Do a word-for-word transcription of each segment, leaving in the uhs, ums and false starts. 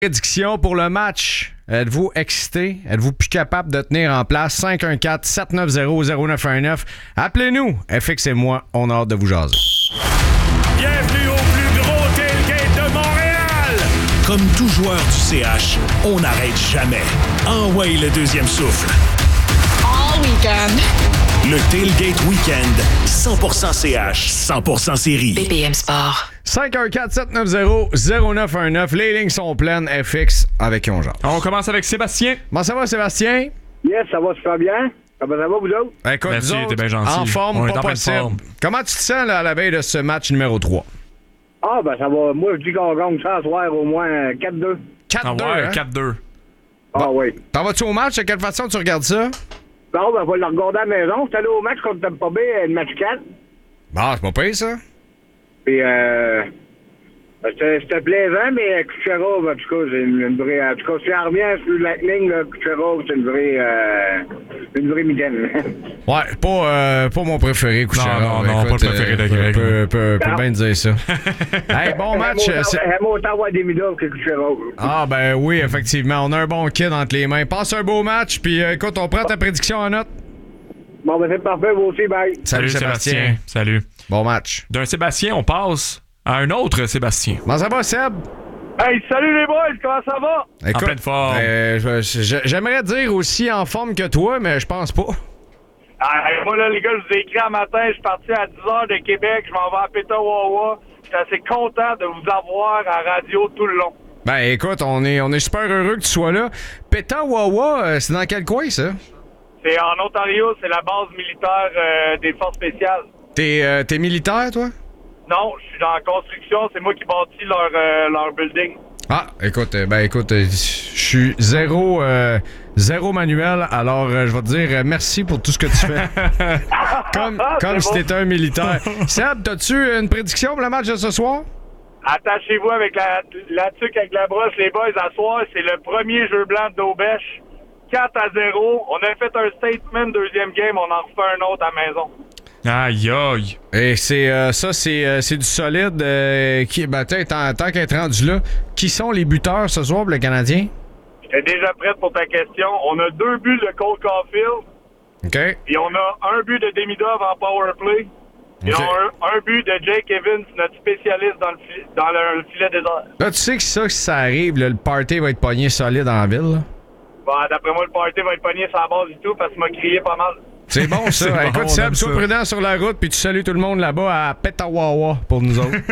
Prédiction pour le match. Êtes-vous excité? Êtes-vous plus capable de tenir en place? cinq un quatre, sept neuf zéro, zéro neuf un neuf. Appelez-nous. F X et moi, on a hâte de vous jaser. Bienvenue au plus gros tailgate de Montréal! Comme tout joueur du C H, on n'arrête jamais. Envoyez le deuxième souffle. All weekend. Le Tailgate Weekend, cent pour cent C H, cent pour cent série. B P M Sport. cinq un quatre, sept neuf zéro, zéro neuf un neuf. Les lignes sont pleines. F X avec qui on jase. On commence avec Sébastien. Comment ça va, Sébastien? Yes, ça va super bien. Comment ça va, vous autres? Écoute, Merci, nous autres, t'es bien gentil. en forme, On est pas en pleine possible. forme. Comment tu te sens là, à la veille de ce match numéro trois? Ah, ben ça va. Moi, je dis qu'on gagne ça ce soir au moins quatre deux. quatre deux, Ah ouais, hein? quatre deux. Ah Bon. oui. T'en vas-tu au match? De quelle façon tu regardes ça? Bon, ben, on va le regarder à la maison. J'étais allé au match contre Tampa Bay, le match quatre. Bon, c'est pas pire, ça. Puis, euh... C'était, c'était plaisant, mais Kucherov, en tout cas, c'est une, une vraie... En tout cas, si on revient sur la ligne, là, Kucherov, c'est une vraie... Euh, une vraie mitaine. Ouais, pas, euh, pas mon préféré, Kucherov. Non, non, non, Écoute, pas le préféré de euh, Greg. Peut, peut, peut bien dire ça. Hey, bon match. Elle euh, c'est- aime autant avoir des midors que Kucherov. Ah, ben oui, effectivement. On a un bon kid entre les mains. Passe un beau match, puis euh, écoute, on prend ta prédiction en note. Bon, ben c'est parfait, vous aussi, bye. Salut, Sébastien. Salut. Bon match. D'un Sébastien, on passe à un autre Sébastien. Comment ça va, Seb? Hey, salut les boys, comment ça va? Écoute, En pleine forme. euh, je- je- j'aimerais dire aussi en forme que toi, mais je pense pas. Ah, moi, là, les gars, je vous ai écrit un matin, je suis parti à dix heures de Québec, je m'en vais à Petawawa. J'étais assez content de vous avoir à la radio tout le long. Ben écoute, on est, on est super heureux que tu sois là. Petawawa, euh, c'est dans quel coin, ça? C'est en Ontario, c'est la base militaire euh, des forces spéciales. T'es, euh, t'es militaire, toi? Non, je suis dans la construction, c'est moi qui bâtis leur, euh, leur building. Ah, écoute, euh, ben écoute, euh, je suis zéro, euh, zéro manuel, alors euh, je vais te dire euh, merci pour tout ce que tu fais. comme comme si bon. t'étais un militaire. Seb, t'as-tu une prédiction pour le match de ce soir? Attachez-vous avec la, la tuque avec la brosse, les boys, à soir, c'est le premier jeu blanc d'Aubèche. quatre à zéro. On a fait un statement, deuxième game, on en refait un autre à la maison. Aïe, aïe. Et c'est euh, ça, c'est, euh, c'est du solide. Euh, qui, ben, t'sais, tant, tant qu'être rendu là, qui sont les buteurs ce soir pour le Canadien? J'étais déjà prête pour ta question. On a deux buts de Cole Caulfield. OK. Et on a un but de Demidov en power play. Et Ok. on a un, un but de Jake Evans, notre spécialiste dans le, fi- dans le, le filet des airs. Là, tu sais que ça, si ça arrive, là, le party va être pogné solide en ville. là. Bon, d'après moi, le party va être pogné sur la base du tout parce qu'il m'a crié pas mal. C'est bon, ça. C'est bon, Écoute, on Seb, aime sois ça. prudent sur la route, puis tu salues tout le monde là-bas à Petawawa pour nous autres.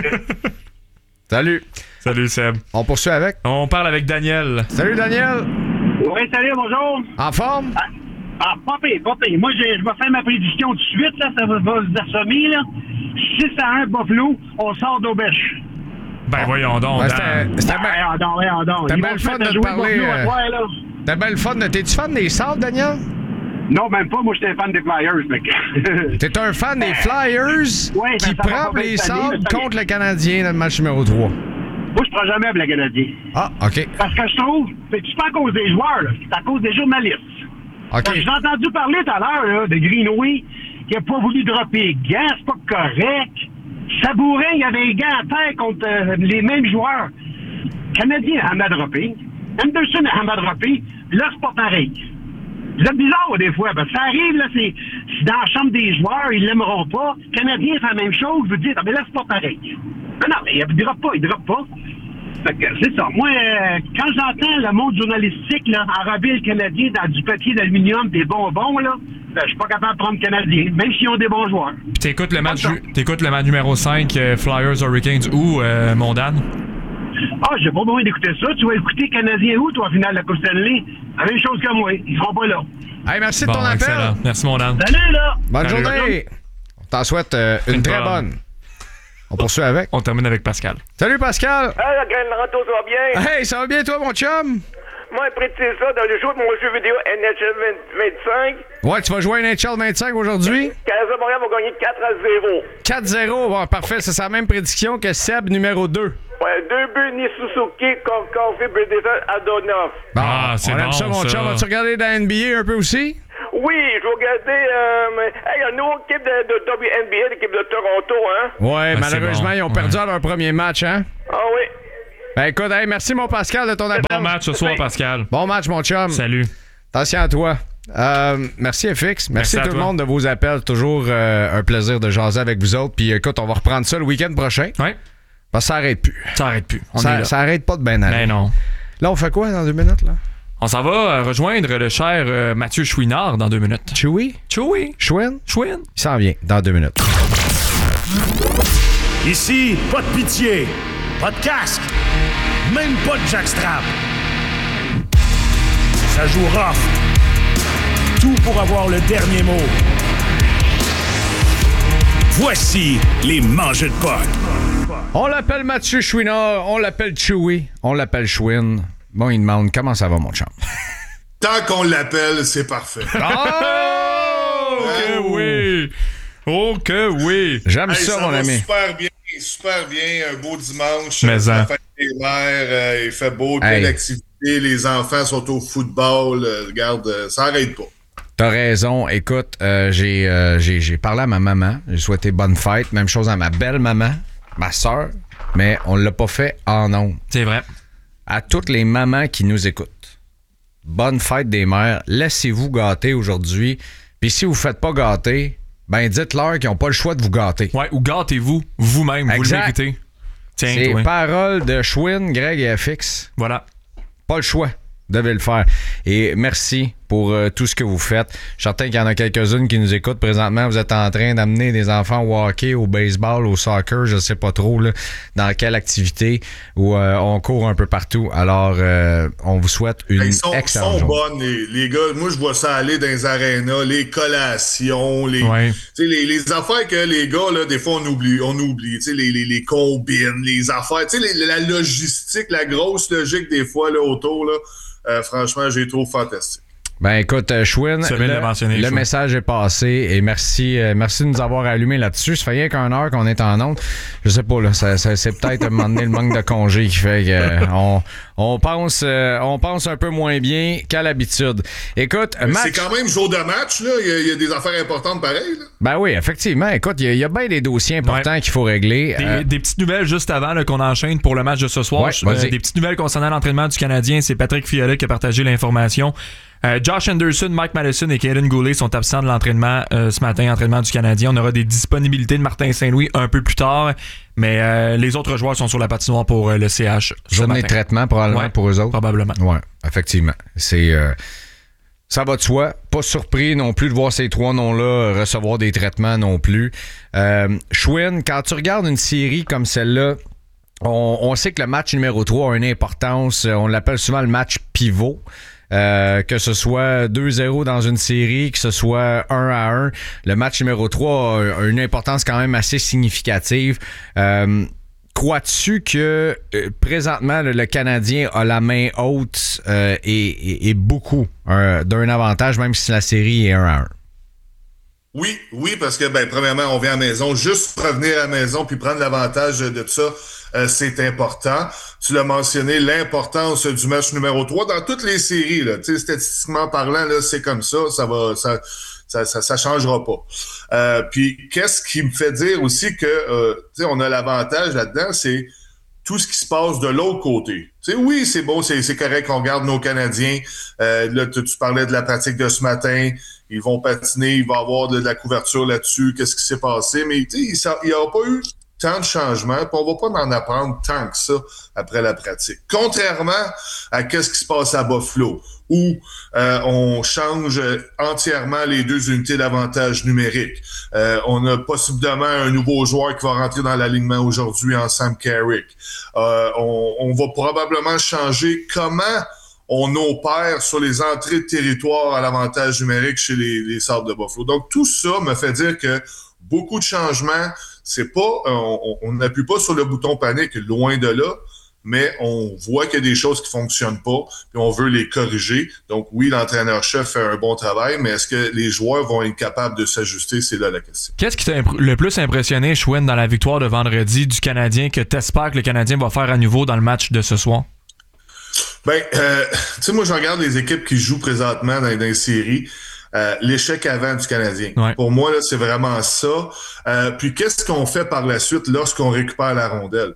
Salut. Salut Seb. On poursuit avec. On parle avec Daniel. Salut, Daniel. Oui, salut, bonjour. En forme? Ah, pas pire, pas pire. Moi, je, je vais faire ma prédiction tout de suite, là. Ça va, va se assommer, là. six à un, Buffalo, on sort d'Aubèche. Ben voyons donc, Ouais, Dan. c'était, c'était Ah, bien ouais, on dort, ouais, on dort. T'as Ils bien vont le se fun mettre à de te jouer parler, Buffalo à euh, soir, là. c'était bien le fun. de- T'es-tu fan des Sables, Daniel? Non, même pas. Moi, j'étais un fan des Flyers, mec. T'es un fan des Flyers Ouais, ben, qui ça va prend pas bien les cette année, Sables cette année. contre le Canadien dans le match numéro trois. Moi, je prends jamais avec le Canadien. Ah, OK. Parce que je trouve, c'est pas à cause des joueurs, là. C'est à cause des journalistes. OK. Parce que J'ai entendu parler tout à l'heure là, de Greenway qui a pas voulu dropper les gants, c'est pas correct. Sabourin, il avait les gants à terre contre euh, les mêmes joueurs. Canadien en a droppé. Anderson en a droppé. Là, c'est pas pareil. Vous êtes bizarre des fois, parce que ça arrive, là, c'est, c'est dans la chambre des joueurs, ils l'aimeront pas. Canadien fait la même chose, vous dites, ah, mais là, c'est pas pareil. Non, non, mais il droppe pas, il droppe pas. Fait que c'est ça. Moi, euh, quand j'entends le monde journalistique, là, enrober le Canadien dans du papier d'aluminium, des bonbons, là, ben, je suis pas capable de prendre le Canadien, même s'ils ont des bons joueurs. Puis t'écoutes le match, Attends. ju- t'écoutes le match numéro cinq, euh, Flyers Hurricanes où, euh, mon Dan? Ah, j'ai pas besoin d'écouter ça. Tu vas écouter Canadien où, toi, en finale de la Coupe Stanley? La même chose que moi. Ils seront pas là. Hey, merci de Bon, ton appel. excellent. Merci, mon Dan. Salut, là! Bonne Salut. journée. On t'en souhaite euh, une Une très bonne. bonne. On poursuit avec. On termine avec Pascal. Salut, Pascal. Hey, la graine Ranto, ça va bien? Hey, ça va bien, toi, mon chum? Moi, prédisez ça dans le jeu de mon jeu vidéo N H L vingt-cinq. Ouais, tu vas jouer à N H L vingt-cinque aujourd'hui? Canadien Montréal va gagner quatre à zéro. quatre zéro. Bon, parfait. C'est sa même prédiction que Seb, numéro deux. Ouais, deux buts, ni Suzuki, Caulfield, Bredesen, Adonov. Bon, Ah, c'est on aime bon, ça, mon ça. chum. Vas-tu regarder la N B A un peu aussi? Oui, je vais regarder. Euh, mais- hey, il y a une nouvelle équipe de, de W N B A, l'équipe de Toronto, hein? Ouais, Ah, malheureusement, c'est bon. ils ont perdu Ouais. à leur premier match, hein? Ah oui. Ben écoute, hey, merci mon Pascal de ton appel. Bon match ce soir, Pascal. Bon match, mon chum. Salut. Attention à toi. Euh, merci F X. Merci, Merci à à tout toi. le monde de vos appels. Toujours euh, un plaisir de jaser avec vous autres. Puis écoute, on va reprendre ça le week-end prochain. Oui. Parce que ça arrête plus. Ça arrête plus. On est Ça, là. ça arrête pas de ben aller. Ben non. Là, on fait quoi dans deux minutes, là? On s'en va euh, rejoindre le cher euh, Mathieu Chouinard dans deux minutes. Chewy? Chewy. Chouin? Chouin. Il s'en vient dans deux minutes. Ici, pas de pitié, pas de casque, même pas de jackstrap. Ça joue rough. Tout pour avoir le dernier mot. Voici les mangeux de potes. On l'appelle Mathieu Chouinard, on l'appelle Chewy, on l'appelle Chouin. Bon, il demande comment ça va, mon chum. Tant qu'on l'appelle, c'est parfait. Oh, que oui. Oh, que oui. J'aime Hey, ça, ça mon va ami. super bien, super bien. Un beau dimanche. Mais c'est en. la fête des mères. euh, il fait beau, plein Hey. d'activités. Les enfants sont au football. euh, regarde, euh, ça n'arrête pas. T'as raison. Écoute, euh, j'ai, euh, j'ai, j'ai parlé à ma maman. J'ai souhaité bonne fête. Même chose à ma belle-maman, ma soeur. Mais on l'a pas fait en ondes. C'est vrai. À toutes les mamans qui nous écoutent, bonne fête des mères. Laissez-vous gâter aujourd'hui. Puis si vous ne faites pas gâter, ben dites-leur qu'ils n'ont pas le choix de vous gâter. Ouais, ou gâtez-vous vous-même, vous le Exact. méritez. Tiens, C'est toi. paroles de Chouin, Greg et F X. Voilà. Pas le choix. Devez le faire. Et merci pour euh, tout ce que vous faites. Je suis certain qu'il y en a quelques-unes qui nous écoutent présentement. Vous êtes en train d'amener des enfants au hockey, au baseball, au soccer, je sais pas trop là, dans quelle activité, où euh, on court un peu partout. Alors, euh, on vous souhaite une Ils sont, excellente sont journée. bonnes, les, les gars. Moi, je vois ça aller dans les arénas, les collations, les, Ouais. tu sais, les, les affaires que les gars, là, des fois, on oublie. On oublie, tu sais, les, les, les combines, les affaires, tu sais, les- la logistique, la grosse logique, des fois, là, autour, là. Euh, franchement, j'ai trouvé fantastique. Ben écoute, euh, Chouin, C'est bien de le mentionner, le Chouin. message est passé et merci, euh, merci de nous avoir allumé là-dessus. Ça fait rien qu'une heure qu'on est en onde. Je sais pas, là, ça, ça- c'est peut-être à un moment donné le manque de congé qui fait qu'on on pense, euh, on pense un peu moins bien qu'à l'habitude. Écoute, match... C'est quand même jour de match, là. Il y a, il y a des affaires importantes pareilles, là. Ben oui, effectivement. Écoute, il y, a- il y a bien des dossiers importants Ouais. qu'il faut régler. Des, Euh, des petites nouvelles juste avant là, qu'on enchaîne pour le match de ce soir. Ouais, Euh, vas-y. des petites nouvelles concernant l'entraînement du Canadien. C'est Patrick Fiolet qui a partagé l'information. Euh, Josh Anderson, Mike Madison et Caden Goulet sont absents de l'entraînement euh, ce matin, entraînement du Canadien. On aura des disponibilités de Martin Saint-Louis un peu plus tard, mais euh, les autres joueurs sont sur la patinoire pour euh, le C H. ce journée de matin. traitement probablement Ouais, pour eux autres. Probablement. Ouais, effectivement. C'est... euh, ça va de soi. Pas surpris non plus de voir ces trois noms-là recevoir des traitements non plus. Euh, Chouin, quand tu regardes une série comme celle-là, on, on sait que le match numéro trois a une importance. On l'appelle souvent le match pivot. Euh, que ce soit deux zéro dans une série, que ce soit un à un. Le match numéro trois a, a une importance quand même assez significative. Euh, Crois-tu que euh, présentement le, le Canadien a la main haute euh, et, et, et beaucoup euh, d'un avantage, même si la série est un à un? Oui, oui, parce que, ben, premièrement, on vient à la maison. Juste revenir à la maison puis prendre l'avantage de ça, euh, c'est important. Tu l'as mentionné, l'importance du match numéro trois dans toutes les séries, là. Tu sais, statistiquement parlant, là, c'est comme ça. Ça va, ça, ça, ça, ça changera pas. Euh, puis, qu'est-ce qui me fait dire aussi que, euh, tu sais, on a l'avantage là-dedans, c'est tout ce qui se passe de l'autre côté. Tu sais, oui, c'est bon, c'est, c'est correct qu'on garde nos Canadiens. Euh, là, tu, tu parlais de la pratique de ce matin. Ils vont patiner, il va y avoir de, de la couverture là-dessus, qu'est-ce qui s'est passé. Mais tu sais, il n'y a pas eu tant de changements, puis on va pas en apprendre tant que ça après la pratique. Contrairement à qu'est-ce qui se passe à Buffalo, où euh, on change entièrement les deux unités d'avantage numérique. Euh, on a possiblement un nouveau joueur qui va rentrer dans l'alignement aujourd'hui en Sam Carrick. Euh, on, on va probablement changer comment on opère sur les entrées de territoire à l'avantage numérique chez les, les Sabres de Buffalo. Donc, tout ça me fait dire que beaucoup de changements, c'est pas, on n'appuie pas sur le bouton panique, loin de là, mais on voit qu'il y a des choses qui fonctionnent pas, puis on veut les corriger. Donc, oui, l'entraîneur-chef fait un bon travail, mais est-ce que les joueurs vont être capables de s'ajuster? C'est là la question. Qu'est-ce qui t'a imp- le plus impressionné, Chouin, dans la victoire de vendredi du Canadien, que t'espères que le Canadien va faire à nouveau dans le match de ce soir? Ben, euh, tu sais, moi, je regarde les équipes qui jouent présentement dans, dans les séries. Euh, l'échec avant du Canadien. Ouais. Pour moi, là, c'est vraiment ça. Euh, puis, qu'est-ce qu'on fait par la suite lorsqu'on récupère la rondelle?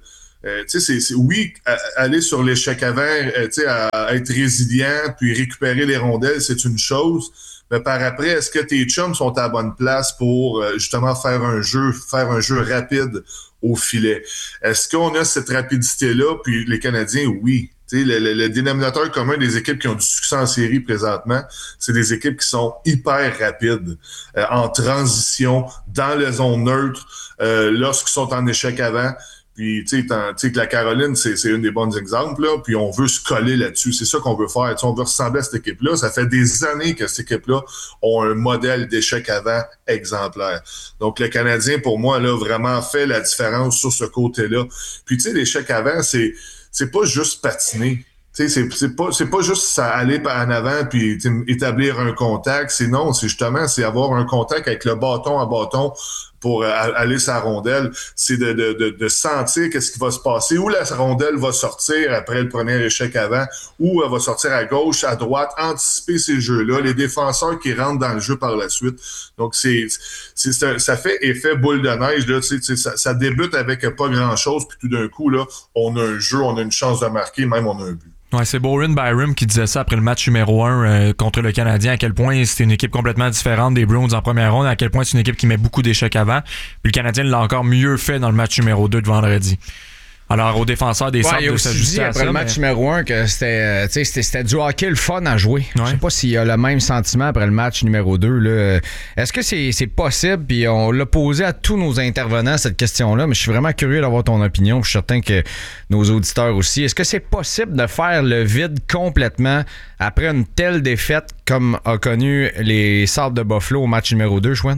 Euh, tu sais, c'est, c'est, oui, à, aller sur l'échec avant, euh, tu sais, à, à être résilient, puis récupérer les rondelles, c'est une chose. Mais par après, est-ce que tes chums sont à la bonne place pour euh, justement faire un jeu, faire un jeu rapide au filet? Est-ce qu'on a cette rapidité-là? Puis les Canadiens, oui. Tu sais, le, le, le dénominateur commun des équipes qui ont du succès en série présentement, c'est des équipes qui sont hyper rapides, euh, en transition, dans la zone neutre, euh, lorsqu'ils sont en échec avant. Puis, tu sais, que la Caroline, c'est, c'est un des bons exemples, là, puis on veut se coller là-dessus. C'est ça qu'on veut faire. T'sais, on veut ressembler à cette équipe-là. Ça fait des années que cette équipe-là ont un modèle d'échec avant exemplaire. Donc, le Canadien, pour moi, là, vraiment fait la différence sur ce côté-là. Puis, tu sais, l'échec avant, c'est, c'est pas juste patiner. Tu sais, c'est, c'est pas, c'est pas juste ça aller en avant puis établir un contact. C'est non, c'est justement, c'est avoir un contact avec le bâton à bâton pour euh, aller sur la rondelle. C'est de, de, de, de sentir qu'est-ce qui va se passer, où la rondelle va sortir après le premier échec avant, où elle va sortir à gauche, à droite, anticiper ces jeux-là, les défenseurs qui rentrent dans le jeu par la suite. Donc, c'est, c'est, c'est ça fait effet boule de neige. Là, tu sais, ça, ça débute avec pas grand-chose, puis tout d'un coup, là, on a un jeu, on a une chance de marquer, même on a un but. Ouais, c'est Bowen Byram qui disait ça après le match numéro un euh, contre le Canadien, à quel point c'était une équipe complètement différente des Bruins en première ronde, à quel point c'est une équipe qui met beaucoup d'échecs avant. Puis le Canadien l'a encore mieux fait dans le match numéro deux de vendredi. Alors, aux défenseurs des Sabres de s'ajuster à ça. Après le match mais... numéro un que c'était, c'était, c'était du hockey le fun à jouer. Ouais. Je sais pas s'il y a le même sentiment après le match numéro deux. Là. Est-ce que c'est, c'est possible? Puis on l'a posé à tous nos intervenants cette question-là, mais je suis vraiment curieux d'avoir ton opinion. Je suis certain que nos auditeurs aussi. Est-ce que c'est possible de faire le vide complètement après une telle défaite comme a connu les Sabres de Buffalo au match numéro deux, Chouin?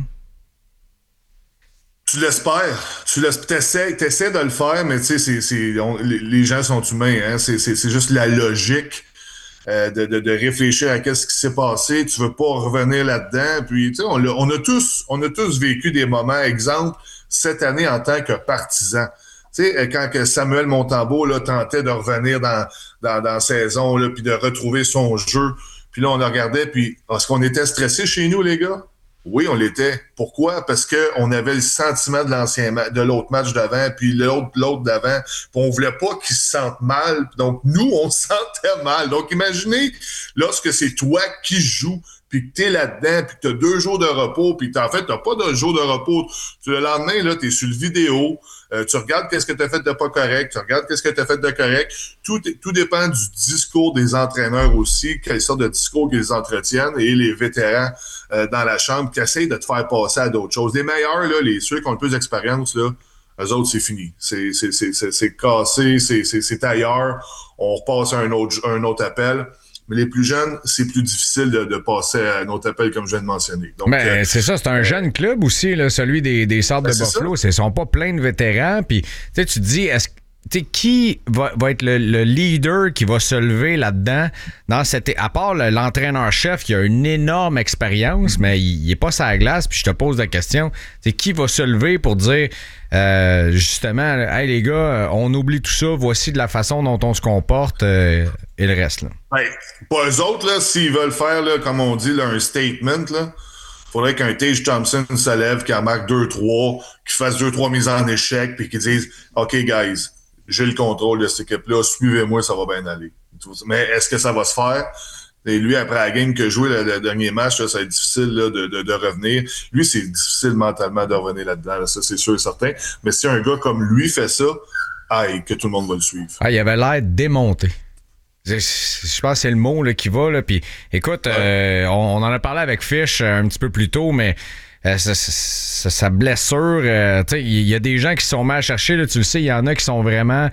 Tu l'espères, tu l'essaies, t'essaies de le faire, mais tu sais, c'est, c'est, on, les, les gens sont humains, hein, c'est, c'est, c'est juste la logique euh, de, de, de réfléchir à qu'est-ce qui s'est passé. Tu veux pas revenir là-dedans, puis tu sais, on, on a tous, on a tous vécu des moments, exemple cette année en tant que partisan. Tu sais, quand que Samuel Montembeault là tentait de revenir dans dans, dans la saison là, puis de retrouver son jeu, puis là on le regardait, puis est-ce qu'on était stressé chez nous, les gars? Oui, on l'était. Pourquoi? Parce que on avait le sentiment de l'ancien ma- de l'autre match d'avant, puis l'autre, l'autre d'avant, puis on voulait pas qu'ils se sentent mal. Donc, nous, on se sentait mal. Donc, imaginez, lorsque c'est toi qui joues, puis que t'es là-dedans, puis que t'as deux jours de repos, puis en fait, t'as pas de jour de repos. Le lendemain, là, t'es sur le vidéo, euh, tu regardes qu'est-ce que t'as fait de pas correct, tu regardes qu'est-ce que t'as fait de correct. Tout, tout dépend du discours des entraîneurs aussi, quelle sorte de discours qu'ils entretiennent, et les vétérans euh, dans la chambre qui essayent de te faire passer à d'autres choses. Les meilleurs, là, les ceux qui ont le plus d'expérience, là, eux autres, c'est fini. C'est, c'est, c'est, c'est, c'est cassé, c'est, c'est, c'est ailleurs. On repasse à un autre, un autre appel. Mais les plus jeunes, c'est plus difficile de, de passer à un autre appel, comme je viens de mentionner. Donc, ben, euh, c'est ça, c'est un euh, jeune club aussi, là, celui des, des Sabres ben, de Buffalo. Ils sont pas pleins de vétérans. Puis, tu te dis, est-ce T'sais, qui va, va être le, le leader qui va se lever là-dedans dans cette, à part le, l'entraîneur-chef qui a une énorme expérience, mais il n'est pas sur la glace, puis je te pose la question, c'est qui va se lever pour dire euh, justement, hey les gars, on oublie tout ça, voici de la façon dont on se comporte euh, et le reste. Là. Ben, pas eux autres, là, s'ils veulent faire, là, comme on dit, là, un statement, là. Faudrait qu'un Tage Thompson se lève, qu'il en marque deux trois, qu'il fasse deux trois mises en échec, puis qu'il dise OK, guys, j'ai le contrôle de cette équipe-là, suivez-moi, ça va bien aller. Mais est-ce que ça va se faire? Et lui, après la game que joué le, le dernier match, là, ça va être difficile là, de, de, de revenir. Lui, c'est difficile mentalement de revenir là-dedans, là, ça c'est sûr et certain. Mais si un gars comme lui fait ça, aïe, que tout le monde va le suivre. Ah, il avait l'air démonté. Je, je pense que c'est le mot là, qui va. Là. Puis, écoute, ouais. euh, on, on en a parlé avec Fish un petit peu plus tôt, mais Euh, sa, sa, sa blessure, euh, tu sais, il y a des gens qui se sont mis à chercher, là, tu le sais, il y en a qui sont vraiment,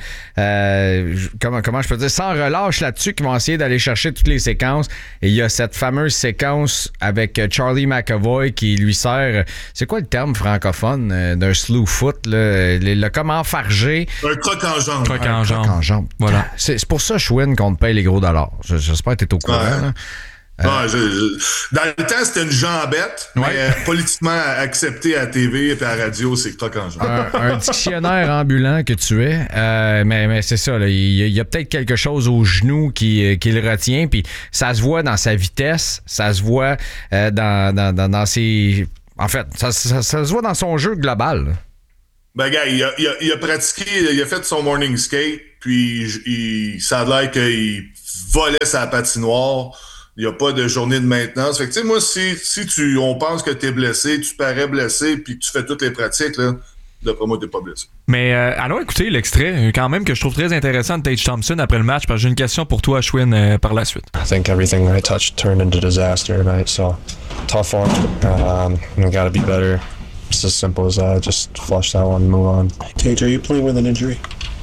euh, comment, comment je peux dire, sans relâche là-dessus, qui vont essayer d'aller chercher toutes les séquences. Et il y a cette fameuse séquence avec Charlie McAvoy qui lui sert, c'est quoi le terme francophone euh, d'un slew foot, là, le, le comment enfarger. Un croc en jambe. Croc en jambe. Croc en jambe. Voilà. C'est, c'est pour ça, Chouin, qu'on te paye les gros dollars. J'espère que t'es au courant, ouais. là. Euh, ah, je, je, dans le temps, c'était une jambette, ouais. mais euh, politiquement accepté à la T V et à la radio, c'est croc en jambe. Un, un dictionnaire ambulant que tu es, euh, mais, mais c'est ça, là, il, y a, il y a peut-être quelque chose au genou qui, qui le retient, puis ça se voit dans sa vitesse, ça se voit euh, dans, dans, dans, dans ses... En fait, ça, ça, ça se voit dans son jeu global. Ben, gars, il a, il, a, il a pratiqué, il a fait son morning skate, puis il, ça a l'air qu'il volait sa patinoire. Il n'y a pas de journée de maintenance. Fait que, tu sais, moi, si, si tu, on pense que tu es blessé, tu parais blessé, puis que tu fais toutes les pratiques, là, d'après moi, tu n'es pas blessé. Mais euh, allons écouter l'extrait, quand même, que je trouve très intéressant de Tage Thompson après le match, parce que j'ai une question pour toi, Ashwin, euh, par la suite. I think everything I touched turned into disaster tonight, so tough one. Um, we got to be better. It's as simple as that. Just flush that one and move on. Tage, are you playing with an injury?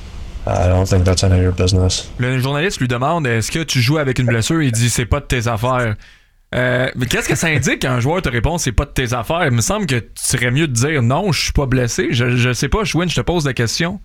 I don't think that's any of your business. Le journaliste lui demande est-ce que tu joues avec une blessure. Il dit c'est pas de tes affaires. Euh, mais qu'est-ce que ça indique quand un joueur te répond c'est pas de tes affaires? Il me semble que tu serais mieux de dire non, je suis pas blessé. Je, je sais pas, Ashwin, je te pose la question.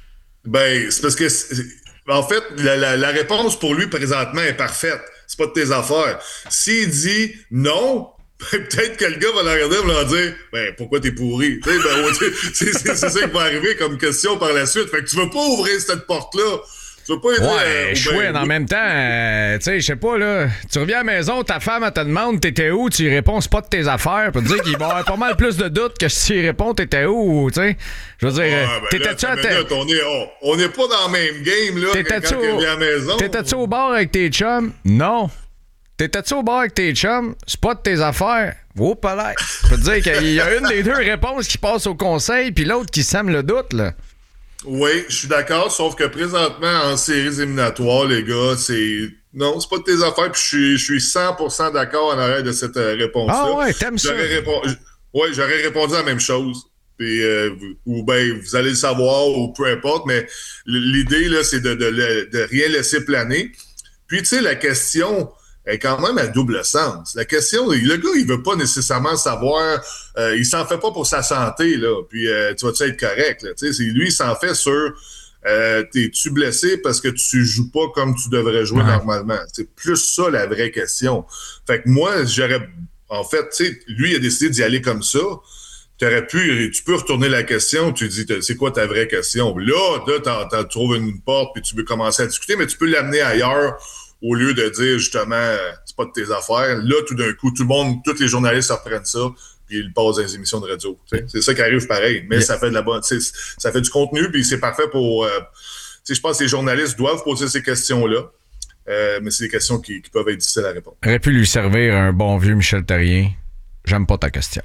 Ben, c'est parce que en fait, la, la, la réponse pour lui présentement est parfaite. C'est pas de tes affaires. S'il dit non, peut-être que le gars va la regarder et va leur dire ben pourquoi t'es pourri? Ben, c'est, c'est, c'est ça qui va arriver comme question par la suite. Fait que tu veux pas ouvrir cette porte-là. Tu veux pas aider. Ouais, euh, chouette, ben, en même temps, euh, tu sais, je sais pas, là. Tu reviens à la maison, ta femme, elle te demande t'étais où, tu y réponds c'est pas de tes affaires. Pour te dire qu'il va y avoir pas mal plus de doutes que si tu y réponds t'étais où, tu sais. Je veux dire, ouais, ben t'étais-tu à minute, on est on, on est pas dans le même game, là, t'étais-tu quand au... il vient à la maison. T'étais-tu au bar avec tes chums? Non. T'étais-tu au bar avec tes chums? C'est pas de tes affaires. Oh, pas je peux te dire qu'il y a une des deux réponses qui passe au conseil, puis l'autre qui sème le doute, là. Oui, je suis d'accord, sauf que présentement, en séries éliminatoires, les gars, c'est... Non, c'est pas de tes affaires, puis je suis, je suis cent pour cent d'accord en arrière de cette euh, réponse-là. Ah ouais, t'aimes ça? J'aurais répondu... Oui, j'aurais répondu la même chose. Puis, euh, ou bien, vous allez le savoir, ou peu importe, mais l'idée, là, c'est de, de, de, de rien laisser planer. Puis, tu sais, la question est quand même à double sens. La question, le gars, il veut pas nécessairement savoir, euh, il s'en fait pas pour sa santé, là, puis euh, tu vas-tu être correct, là, tu sais, lui, il s'en fait sur, euh, t'es-tu blessé parce que tu joues pas comme tu devrais jouer ouais. normalement? C'est plus ça, la vraie question. Fait que moi, j'aurais, en fait, tu sais, lui, il a décidé d'y aller comme ça. T'aurais pu, tu peux retourner la question, tu dis, c'est quoi ta vraie question? Là, là, t'en, t'en trouves une porte, puis tu veux commencer à discuter, mais tu peux l'amener ailleurs, au lieu de dire, justement, c'est pas de tes affaires. Là, tout d'un coup, tout le monde, tous les journalistes reprennent ça, puis ils le passent dans les émissions de radio. T'sais. C'est ça qui arrive pareil. Mais yeah. ça fait de la bonne, ça fait du contenu, puis c'est parfait pour... Euh, je pense que les journalistes doivent poser ces questions-là, euh, mais c'est des questions qui, qui peuvent être difficiles à répondre. Aurait pu lui servir un bon vieux Michel Therrien. J'aime pas ta question.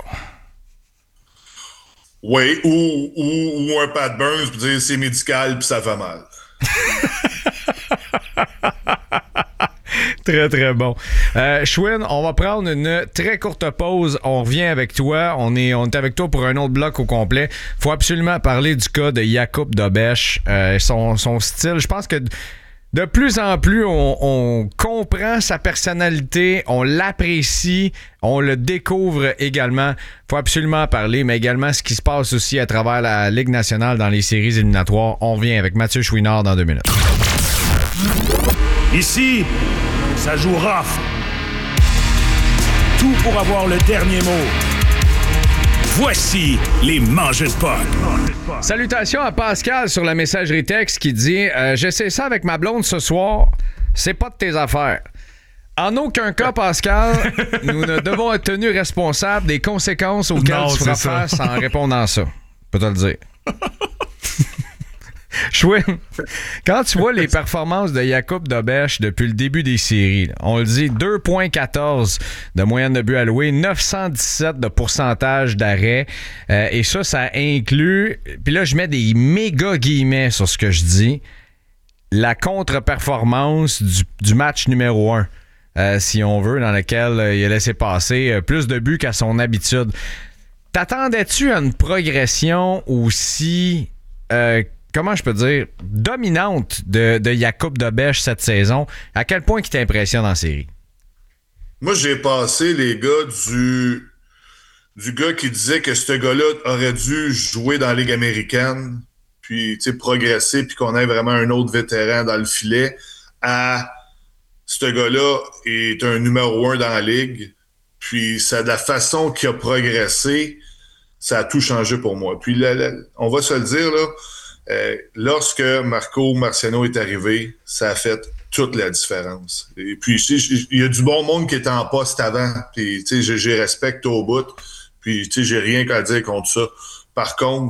Oui, ou, ou, ou un Pat Burns, puis dire c'est médical, puis ça fait mal. Très, très bon. Euh, Ashwin, on va prendre une très courte pause. On revient avec toi. On est, on est avec toi pour un autre bloc au complet. Il faut absolument parler du cas de Jakub Dobeš. Euh, son, son style, je pense que de plus en plus, on, on comprend sa personnalité, on l'apprécie, on le découvre également. Il faut absolument parler, mais également ce qui se passe aussi à travers la Ligue nationale dans les séries éliminatoires. On revient avec Mathieu Chouinard dans deux minutes. Ici, ça joue rough. Tout pour avoir le dernier mot. Voici les mangeurs de puck. Salutations à Pascal sur la messagerie texte qui dit euh, « J'essaie ça avec ma blonde ce soir. C'est pas de tes affaires. » En aucun cas, Pascal, nous ne devons être tenus responsables des conséquences auxquelles non, tu feras face en répondant à ça. Je peux te le dire. Chouin, quand tu vois les performances de Jakub Dobeš depuis le début des séries, là, on le dit, deux virgule quatorze de moyenne de but alloué, neuf cent dix-sept de pourcentage d'arrêt, euh, et ça, ça inclut, puis là, je mets des méga guillemets sur ce que je dis, la contre-performance du, du match numéro un, euh, si on veut, dans lequel euh, il a laissé passer euh, plus de buts qu'à son habitude. T'attendais-tu à une progression aussi... Euh, comment je peux dire, dominante de, de Jakub Dobeš cette saison? À quel point il t'impressionne en série? Moi, j'ai passé, les gars, du, du gars qui disait que ce gars-là aurait dû jouer dans la Ligue américaine, puis progresser, puis qu'on ait vraiment un autre vétéran dans le filet, à ce gars-là est un numéro un dans la Ligue, puis c'est de la façon qu'il a progressé, ça a tout changé pour moi. Puis là, là, on va se le dire, là, Euh, lorsque Marco Marciano est arrivé, ça a fait toute la différence. Et puis, il y a du bon monde qui était en poste avant, puis tu sais, j'ai respecte au bout, puis tu sais, j'ai rien qu'à dire contre ça. Par contre,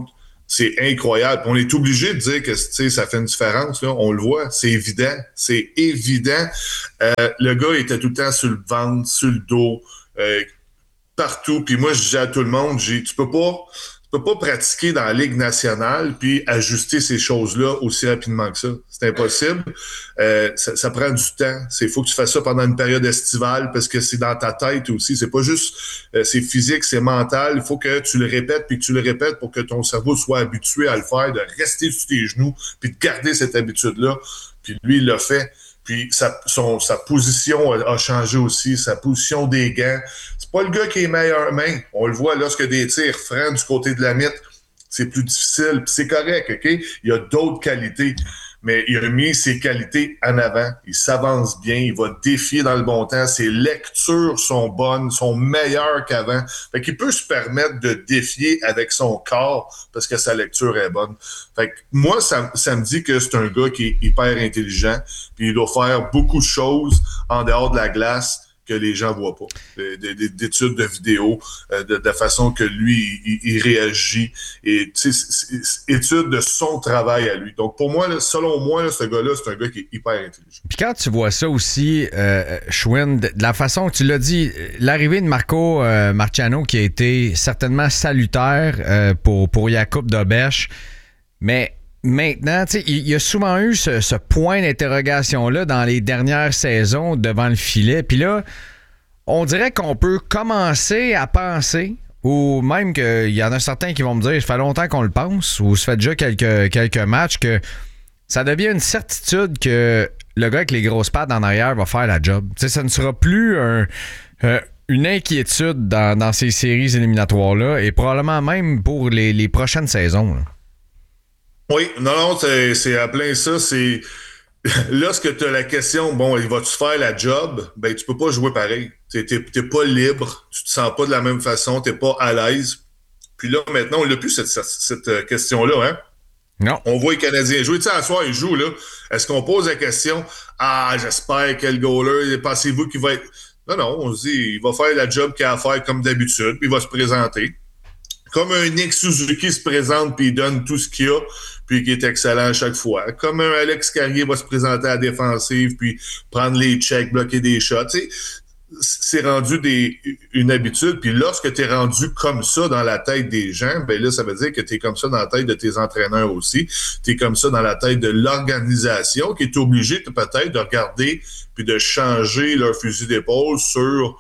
C'est incroyable. On est obligé de dire que ça fait une différence. Là. On le voit. C'est évident. C'est évident. Euh, le gars était tout le temps sur le ventre, sur le dos, euh, partout. Puis moi, je disais à tout le monde, j'ai, tu peux pas... Tu peux pas pratiquer dans la Ligue nationale puis ajuster ces choses-là aussi rapidement que ça. C'est impossible. Euh, ça, ça prend du temps. Il faut que tu fasses ça pendant une période estivale parce que c'est dans ta tête aussi. C'est pas juste euh, c'est physique, c'est mental. Il faut que tu le répètes puis que tu le répètes pour que ton cerveau soit habitué à le faire, de rester sur tes genoux puis de garder cette habitude-là. Puis lui, il l'a fait. Puis sa, son, sa position a, a changé aussi, sa position des gants. C'est pas le gars qui est meilleur main. On le voit lorsque des tirs francs du côté de la mythe, c'est plus difficile. Puis c'est correct, OK? Il y a d'autres qualités. Mais il a mis ses qualités en avant. Il s'avance bien, il va défier dans le bon temps. Ses lectures sont bonnes, sont meilleures qu'avant. Fait qu'il peut se permettre de défier avec son corps parce que sa lecture est bonne. Fait que moi, ça, ça me dit que c'est un gars qui est hyper intelligent. Puis il doit faire beaucoup de choses en dehors de la glace que les gens voient pas. D'études de vidéos, de, de la façon que lui, il, il réagit. Et tu sais, études de son travail à lui. Donc pour moi, là, selon moi, là, ce gars-là, c'est un gars qui est hyper intelligent. Puis quand tu vois ça aussi, euh, Schwinn, de, de la façon que tu l'as dit, l'arrivée de Marco euh, Marciano qui a été certainement salutaire euh, pour, pour Jakub Dobeš, mais maintenant, tu sais, il y a souvent eu ce, ce point d'interrogation-là dans les dernières saisons devant le filet. Puis là, on dirait qu'on peut commencer à penser, ou même qu'il y en a certains qui vont me dire, ça fait longtemps qu'on le pense, ou ça fait déjà quelques, quelques matchs, que ça devient une certitude que le gars avec les grosses pattes en arrière va faire la job. Tu sais, ça ne sera plus un... Euh, une inquiétude dans, dans ces séries éliminatoires-là, et probablement même pour les, les prochaines saisons, là. Oui, non, non, c'est, c'est à plein ça. C'est lorsque tu as la question, bon, vas-tu faire la job? Ben, tu peux pas jouer pareil. T'es, t'es, t'es pas libre, tu te sens pas de la même façon, t'es pas à l'aise. Puis là, maintenant, on l'a plus cette, cette, cette question-là, hein? Non. On voit les Canadiens jouer. Tu sais, à soir, ils jouent, là. Est-ce qu'on pose la question? Ah, j'espère que le goaler, pensez-vous qu'il va être. Non, non, on se dit, il va faire la job qu'il a à faire comme d'habitude, puis il va se présenter. Comme un Nick Suzuki se présente puis il donne tout ce qu'il a, puis qui est excellent à chaque fois. Comme un Alex Carrier va se présenter à la défensive puis prendre les checks, bloquer des shots. Tu sais, c'est rendu des, une habitude. Puis lorsque tu es rendu comme ça dans la tête des gens, ben là, ça veut dire que tu es comme ça dans la tête de tes entraîneurs aussi. Tu es comme ça dans la tête de l'organisation qui est obligée peut-être de regarder puis de changer leur fusil d'épaule sur...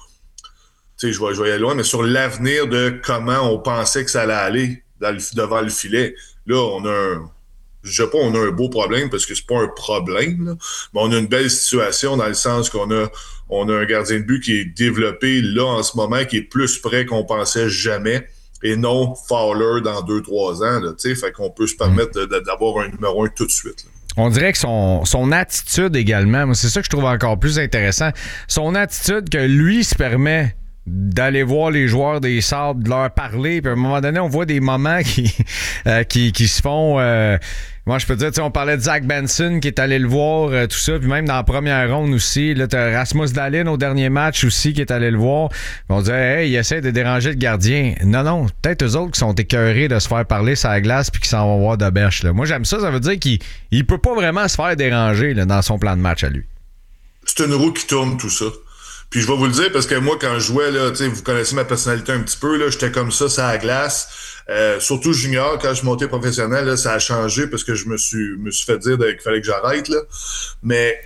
Tu sais, je vais, je vais y aller loin, mais sur l'avenir de comment on pensait que ça allait aller dans le, devant le filet. Là, on a un... Je sais pas, on a un beau problème parce que c'est pas un problème, là, mais on a une belle situation dans le sens qu'on a, on a un gardien de but qui est développé là en ce moment, qui est plus près qu'on pensait jamais, et non Fowler dans deux, trois ans. Là, fait qu'on peut se permettre de, de, d'avoir un numéro un tout de suite. Là. On dirait que son, son attitude également, moi, c'est ça que je trouve encore plus intéressant. Son attitude que lui se permet d'aller voir les joueurs des Sabres, de leur parler, puis à un moment donné, on voit des moments qui, euh, qui, qui se font... Euh, moi, je peux te dire, on parlait de Zach Benson qui est allé le voir, euh, tout ça, puis même dans la première ronde aussi, là, t'as Rasmus Dahlin au dernier match aussi qui est allé le voir. On disait, hey, il essaie de déranger le gardien. Non, non, peut-être eux autres qui sont écœurés de se faire parler sur la glace puis qui s'en vont voir Dobeš. Moi, j'aime ça, ça veut dire qu'il il peut pas vraiment se faire déranger là, dans son plan de match à lui. C'est une roue qui tourne, tout ça. Puis je vais vous le dire parce que moi, quand je jouais, là, vous connaissez ma personnalité un petit peu, là, j'étais comme ça, ça à la glace. Euh, surtout junior, quand je suis monté professionnel, là, ça a changé parce que je me suis, me suis fait dire qu'il fallait que j'arrête. Là. Mais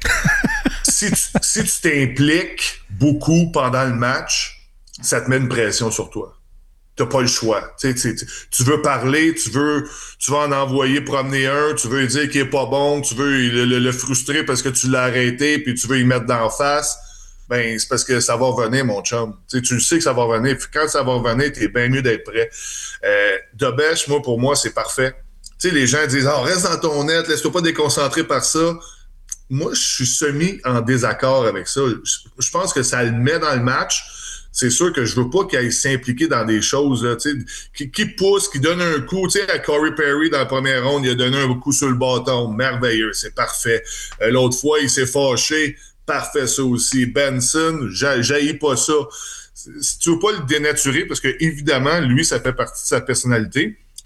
si tu, si tu t'impliques beaucoup pendant le match, ça te met une pression sur toi. T'as pas le choix. Tu sais, tu veux parler, tu veux, tu veux en envoyer promener un, tu veux lui dire qu'il est pas bon, tu veux le, le, le frustrer parce que tu l'as arrêté, puis tu veux y mettre d'en face. Ben, c'est parce que ça va revenir, mon chum. T'sais, tu le sais que ça va revenir. Puis quand ça va revenir, t'es bien mieux d'être prêt. Euh, Dobeš, moi, pour moi, c'est parfait. Tu sais, les gens disent, ah, oh, reste dans ton net, laisse-toi pas déconcentrer par ça. Moi, je suis semi en désaccord avec ça. Je pense que ça le met dans le match. C'est sûr que je veux pas qu'il aille s'impliquer dans des choses, là, qui, qui pousse, qui donne un coup. Tu sais, à Corey Perry, dans la première ronde, il a donné un coup sur le bâton. Merveilleux, c'est parfait. Euh, l'autre fois, il s'est fâché. Parfait, ça aussi. Benson, j'haïs pas ça. Si tu veux pas le dénaturer, parce que évidemment, lui, ça fait partie de sa personnalité.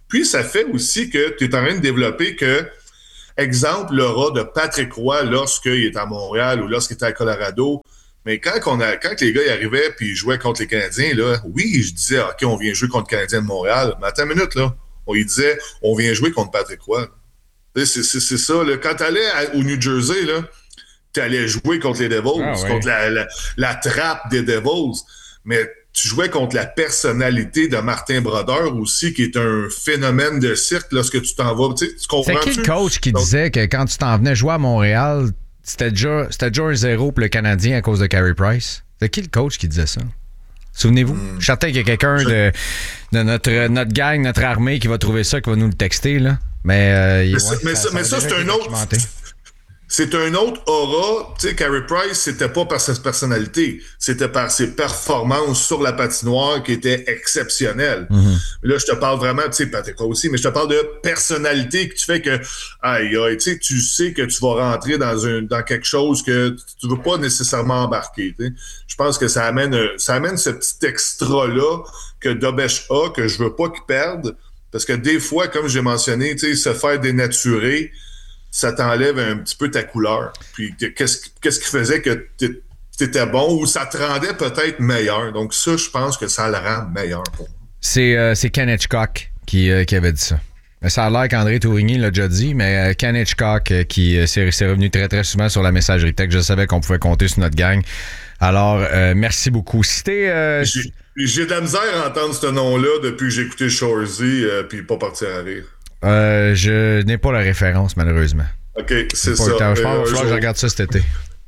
Puis, ça fait aussi que tu es en train de développer que, exemple, l'aura de Patrick Roy lorsqu'il est à Montréal ou lorsqu'il était à Colorado. Mais quand, on a, quand les gars y arrivaient puis ils jouaient contre les Canadiens, là, oui, je disais, OK, on vient jouer contre les Canadiens de Montréal. Mais attends une minute, là. On lui disait, on vient jouer contre Patrick Roy. C'est, c'est, c'est ça. Là. Quand tu allais au New Jersey, là, tu allais jouer contre les Devils, ah, ouais. contre la, la, la trappe des Devils. Mais tu jouais contre la personnalité de Martin Brodeur aussi, qui est un phénomène de cirque lorsque tu t'en vas. Tu sais, tu comprends? C'est qui le coach qui Donc, disait que quand tu t'en venais jouer à Montréal, c'était déjà, c'était déjà un zéro pour le Canadien à cause de Carey Price? C'est qui le coach qui disait ça? Souvenez-vous? Hmm. Je suis certain qu'il y a quelqu'un de, de notre, notre gang, notre armée qui va trouver ça, qui va nous le texter, là. Mais, euh, mais, ouais, ça, mais, ça, ça, mais ça, c'est un autre... C'est un autre aura. Tu sais, Carey Price, c'était pas par sa personnalité, c'était par ses performances sur la patinoire qui étaient exceptionnelles. Mm-hmm. Là, je te parle vraiment, tu sais, Patrick Roy aussi, mais je te parle de personnalité que tu fais que, aïe, aïe, tu sais, tu sais que tu vas rentrer dans un, dans quelque chose que tu veux pas nécessairement embarquer, tu sais. Je pense que ça amène, ça amène ce petit extra-là que Dobech a, que je veux pas qu'il perde, parce que des fois, comme j'ai mentionné, tu sais, se faire dénaturer, ça t'enlève un petit peu ta couleur. Puis qu'est-ce, qu'est-ce qui faisait que t'étais bon ou ça te rendait peut-être meilleur. Donc ça, je pense que ça le rend meilleur pour moi. C'est, euh, c'est Ken Hitchcock qui, euh, qui avait dit ça. Mais ça a l'air qu'André Tourigny l'a déjà dit, mais euh, Ken Hitchcock euh, qui euh, s'est, s'est revenu très très souvent sur la messagerie texte. Je savais qu'on pouvait compter sur notre gang. Alors, euh, merci beaucoup. Si t'es, euh, j'ai, j'ai de la misère à entendre ce nom-là depuis que j'ai écouté Shoresy euh, puis pas partir à rire. Euh, je n'ai pas la référence, malheureusement. OK, c'est ça. Je pense qu'il va falloir que je regarde ça cet été.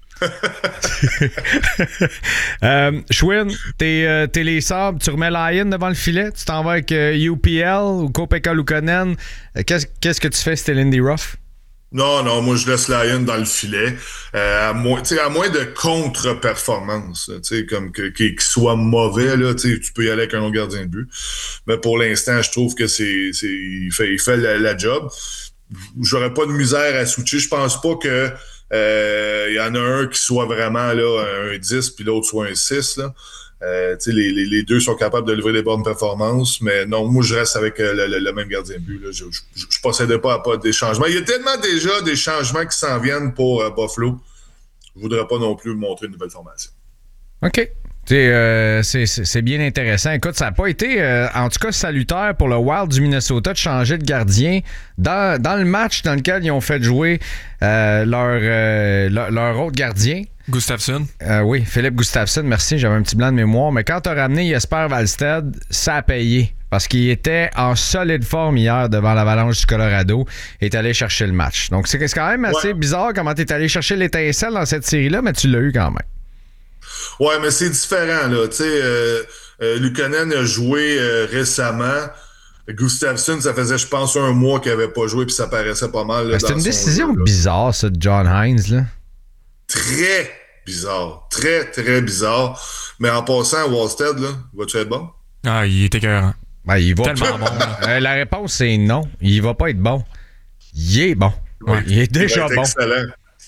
euh, Schwinn, t'es, euh, t'es les Sabres, tu remets Lyon devant le filet, tu t'en vas avec euh, U P L ou Kopeka Luukkonen. Euh, qu'est-ce, qu'est-ce que tu fais si t'es Lindy Ruff? Non, non, moi je laisse Lyon dans le filet. Euh, à, moins, à moins de contre-performance, comme que, qu'il soit mauvais, là, tu peux y aller avec un autre gardien de but. Mais pour l'instant, je trouve que c'est, c'est il fait, il fait la, la job. J'aurais pas de misère à switcher. Je pense pas que euh, y en a un qui soit vraiment là un dix puis l'autre soit un six. Là. Euh, les, les, les deux sont capables de livrer des bonnes performances, mais non, moi je reste avec euh, le, le, le même gardien de but. Là. Je ne procédais pas à pas des changements. Il y a tellement déjà des changements qui s'en viennent pour euh, Buffalo. Je ne voudrais pas non plus montrer une nouvelle formation. OK. C'est, euh, c'est, c'est bien intéressant. Écoute, ça n'a pas été, euh, en tout cas, salutaire pour le Wild du Minnesota de changer de gardien dans, dans le match dans lequel ils ont fait jouer euh, leur, euh, leur, leur autre gardien. Gustafsson. Euh, oui, Philippe Gustafsson, merci, j'avais un petit blanc de mémoire. Mais quand tu as ramené Jesper Wallstedt, ça a payé. Parce qu'il était en solide forme hier devant l'Avalanche du Colorado et est allé chercher le match. Donc, c'est, c'est quand même assez ouais. bizarre comment tu es allé chercher l'étincelle dans cette série-là, mais tu l'as eu quand même. Ouais, mais c'est différent, là. Tu sais, euh, euh, Luukkonen a joué euh, récemment. Gustafsson, ça faisait, je pense, un mois qu'il n'avait pas joué, puis ça paraissait pas mal. Là, c'est dans une son décision jeu, bizarre, ça, de John Hines, là. Très bizarre. Très, très bizarre. Mais en passant, Wallstedt, là, va-tu être bon? Ah, il est écœurant. Ben, il va tellement bon. euh, la réponse, c'est non. Il va pas être bon. Il est bon. Ouais. Il est déjà il bon. Excellent.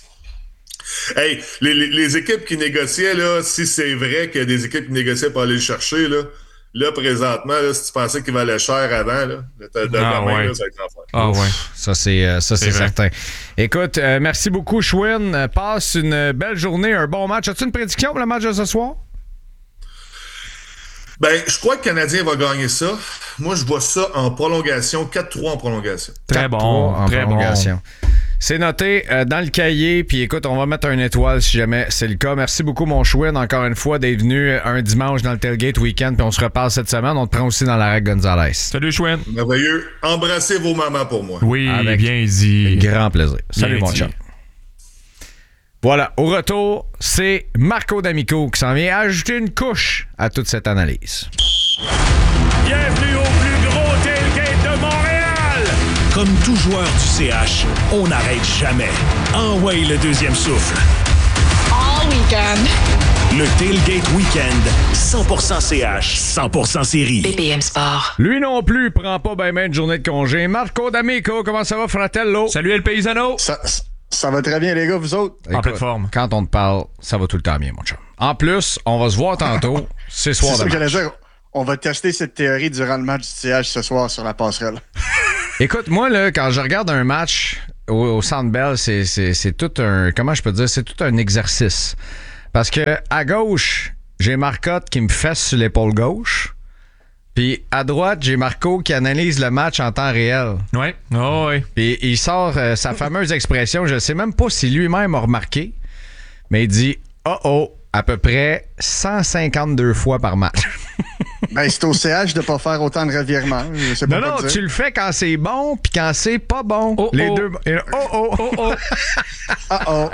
Hey, les, les, les équipes qui négociaient, là, si c'est vrai qu'il y a des équipes qui négociaient pour aller le chercher, là, là présentement, là, si tu pensais qu'il valait cher avant, là, de, de ah, ouais. là, ça va être l'enfer. Ah ouais. Ça, c'est, euh, ça, c'est, c'est certain. Écoute, euh, merci beaucoup, Schwinn. Euh, passe une belle journée, un bon match. As-tu une prédiction pour le match de ce soir? Ben, je crois que le Canadien va gagner ça. Moi, je vois ça en prolongation, quatre trois en prolongation. Très bon, en très prolongation. Bon. C'est noté euh, dans le cahier, puis écoute, on va mettre une étoile si jamais c'est le cas. Merci beaucoup, mon Schwinn, encore une fois, d'être venu un dimanche dans le Tailgate Weekend, puis on se reparle cette semaine. On te prend aussi dans la règle Gonzalez. Salut, Schwinn. Merveilleux. Embrassez vos mamans pour moi. Oui, avec bien dit. Grand plaisir. Salut, bien mon dit. chum. Voilà, au retour, c'est Marco D'Amico qui s'en vient ajouter une couche à toute cette analyse. Bienvenue au plus gros tailgate de Montréal! Comme tout joueur du C H, on n'arrête jamais. Envoie le deuxième souffle. All weekend. Le Tailgate Weekend, cent pour cent C H, cent pour cent série. B P M Sport. Lui non plus prend pas ben ben de journée de congé. Marco D'Amico, comment ça va, fratello? Salut, El Paisano. Ça, ça va très bien, les gars, vous autres? En pleine forme. Quand on te parle, ça va tout le temps bien, mon chum. En plus, on va se voir tantôt. C'est soir c'est de ça match. Que dire. on va tester cette théorie durant le match du C H ce soir sur la passerelle. Écoute, moi, là, quand je regarde un match au, au Centre Bell, c'est, c'est, c'est tout un... Comment je peux dire? C'est tout un exercice. Parce que à gauche, j'ai Marcotte qui me fesse sur l'épaule gauche. Puis à droite, j'ai Marco qui analyse le match en temps réel. Ouais. Oh, oui. Puis il sort euh, sa fameuse expression, je ne sais même pas si lui-même a remarqué, mais il dit « Oh oh » à peu près cent cinquante-deux fois par match. Ben, c'est au C H de ne pas faire autant de revirements. Je sais pas non, quoi non, dire. tu le fais quand c'est bon, puis quand c'est pas bon. Oh, Les oh. deux. Et, oh oh. Oh, oh. Ah oh.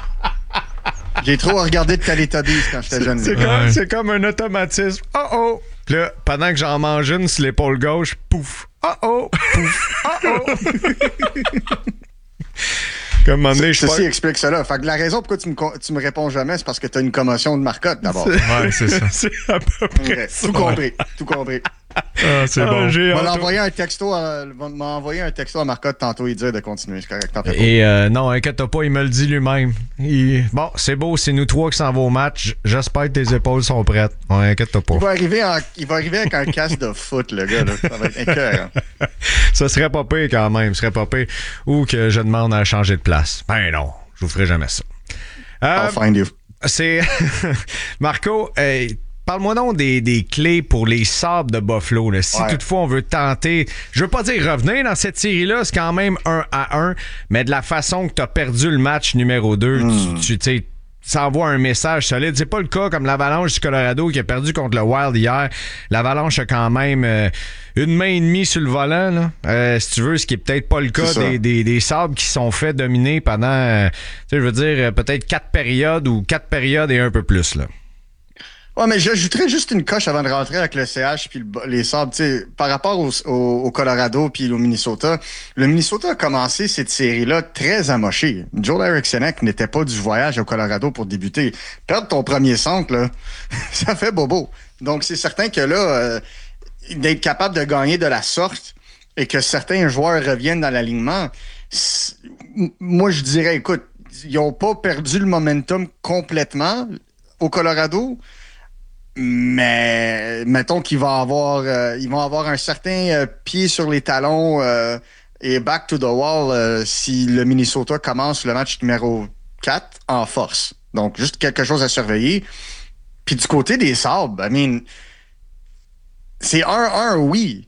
J'ai trop regardé de Teletubbies quand j'étais jeune. C'est, là. comme, Ouais. c'est comme un automatisme. Oh oh. Puis là, pendant que j'en mange une sur l'épaule gauche, pouf. Oh oh. Pouf. Oh oh. Comme un moment donné, je Ceci sais explique cela. Fait que la raison pourquoi tu me, co- tu me réponds jamais, c'est parce que tu as une commotion de Marcotte, d'abord. Ouais, c'est ça. C'est à peu près Ok, ça. tout compris. Tout compris. Ah, c'est Ah, bon. j'ai On hâte. m'a envoyé un texto à, m'a envoyé un texto à Marcotte tantôt, il dit de continuer. C'est correct. T'en fais pas. Et euh, non, inquiète-toi pas, il me le dit lui-même. Il- Bon, c'est beau, c'est nous trois qui s'en va au match. J'espère que tes épaules sont prêtes. Ouais, inquiète-toi pas. Il va arriver, en- il va arriver avec un casque de foot, le gars. Là. Ça va être écœurant. Ça serait pas pire quand même, ce serait pas pire. Ou que je demande à changer de place. Ben non, je vous ferai jamais ça. Euh, I'll find you. c'est Marco, hey, parle-moi donc des, des clés pour les Sabres de Buffalo. Là. Si Ouais. toutefois on veut tenter, je veux pas dire revenir dans cette série-là, c'est quand même un à un, mais de la façon que tu as perdu le match numéro deux, Mm. tu, tu sais, ça envoie un message solide. C'est pas le cas comme l'Avalanche du Colorado qui a perdu contre le Wild hier. L'Avalanche a quand même euh, une main et demie sur le volant, là. Euh, si tu veux, ce qui est peut-être pas le cas C'est ça. des, des, des Sabres qui sont fait dominer pendant, euh, tu sais, je veux dire, euh, peut-être quatre périodes ou quatre périodes et un peu plus, là. Ouais, mais j'ajouterais juste une coche avant de rentrer avec le C H puis le- les Sabres. Tu sais, par rapport au, au, au Colorado puis au Minnesota, le Minnesota a commencé cette série-là très amoché. Joel Eriksson n'était pas du voyage au Colorado pour débuter. Perdre ton premier centre, là, ça fait bobo. Donc, c'est certain que là, euh, d'être capable de gagner de la sorte et que certains joueurs reviennent dans l'alignement, c'est- moi, je dirais, écoute, ils n'ont pas perdu le momentum complètement au Colorado, mais mettons qu'ils vont avoir, euh, ils vont avoir un certain euh, pied sur les talons euh, et back to the wall euh, si le Minnesota commence le match numéro quatre en force. Donc, juste quelque chose à surveiller. Puis du côté des Sabres, I mean, c'est un un, oui.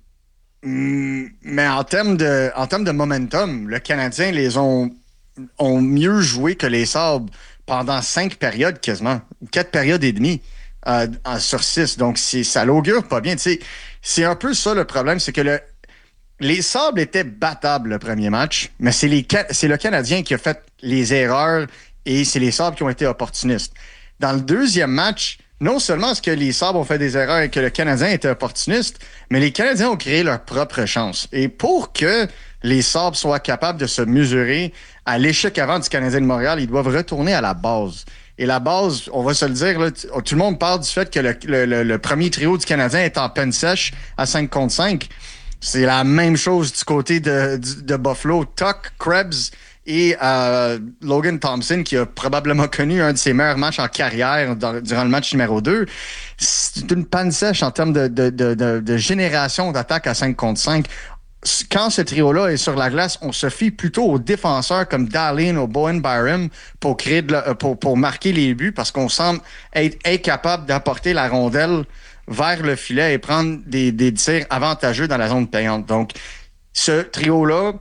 Mm, Mais en termes de, en termes de momentum, le Canadien les ont, ont mieux joué que les Sabres pendant cinq périodes quasiment. Quatre périodes et demie. Euh, en- sur six. Donc, c'est, ça l'augure pas bien. Tu sais, c'est un peu ça le problème, c'est que le, les Sabres étaient battables le premier match, mais c'est, les, Ca- c'est le Canadien qui a fait les erreurs et c'est les Sabres qui ont été opportunistes. Dans le deuxième match, non seulement est-ce que les Sabres ont fait des erreurs et que le Canadien était opportuniste, mais les Canadiens ont créé leur propre chance. Et pour que les Sabres soient capables de se mesurer à l'échec avant du Canadien de Montréal, ils doivent retourner à la base. Et la base, on va se le dire, là, t- tout le monde parle du fait que le, le- le- le premier trio du Canadien est en peine sèche à cinq contre cinq. C'est la même chose du côté de, de, de Buffalo. Tuck, Krebs et euh, Logan Thompson, qui a probablement connu un de ses meilleurs matchs en carrière dans- durant le match numéro deux. C'est une panne sèche en termes de, de, de, de, de génération d'attaque à cinq contre cinq. Quand ce trio-là est sur la glace, on se fie plutôt aux défenseurs comme Dahlin ou Bowen Byram pour créer de la- pour, pour marquer les buts parce qu'on semble être incapable d'apporter la rondelle vers le filet et prendre des, des tirs avantageux dans la zone payante. Donc, ce trio-là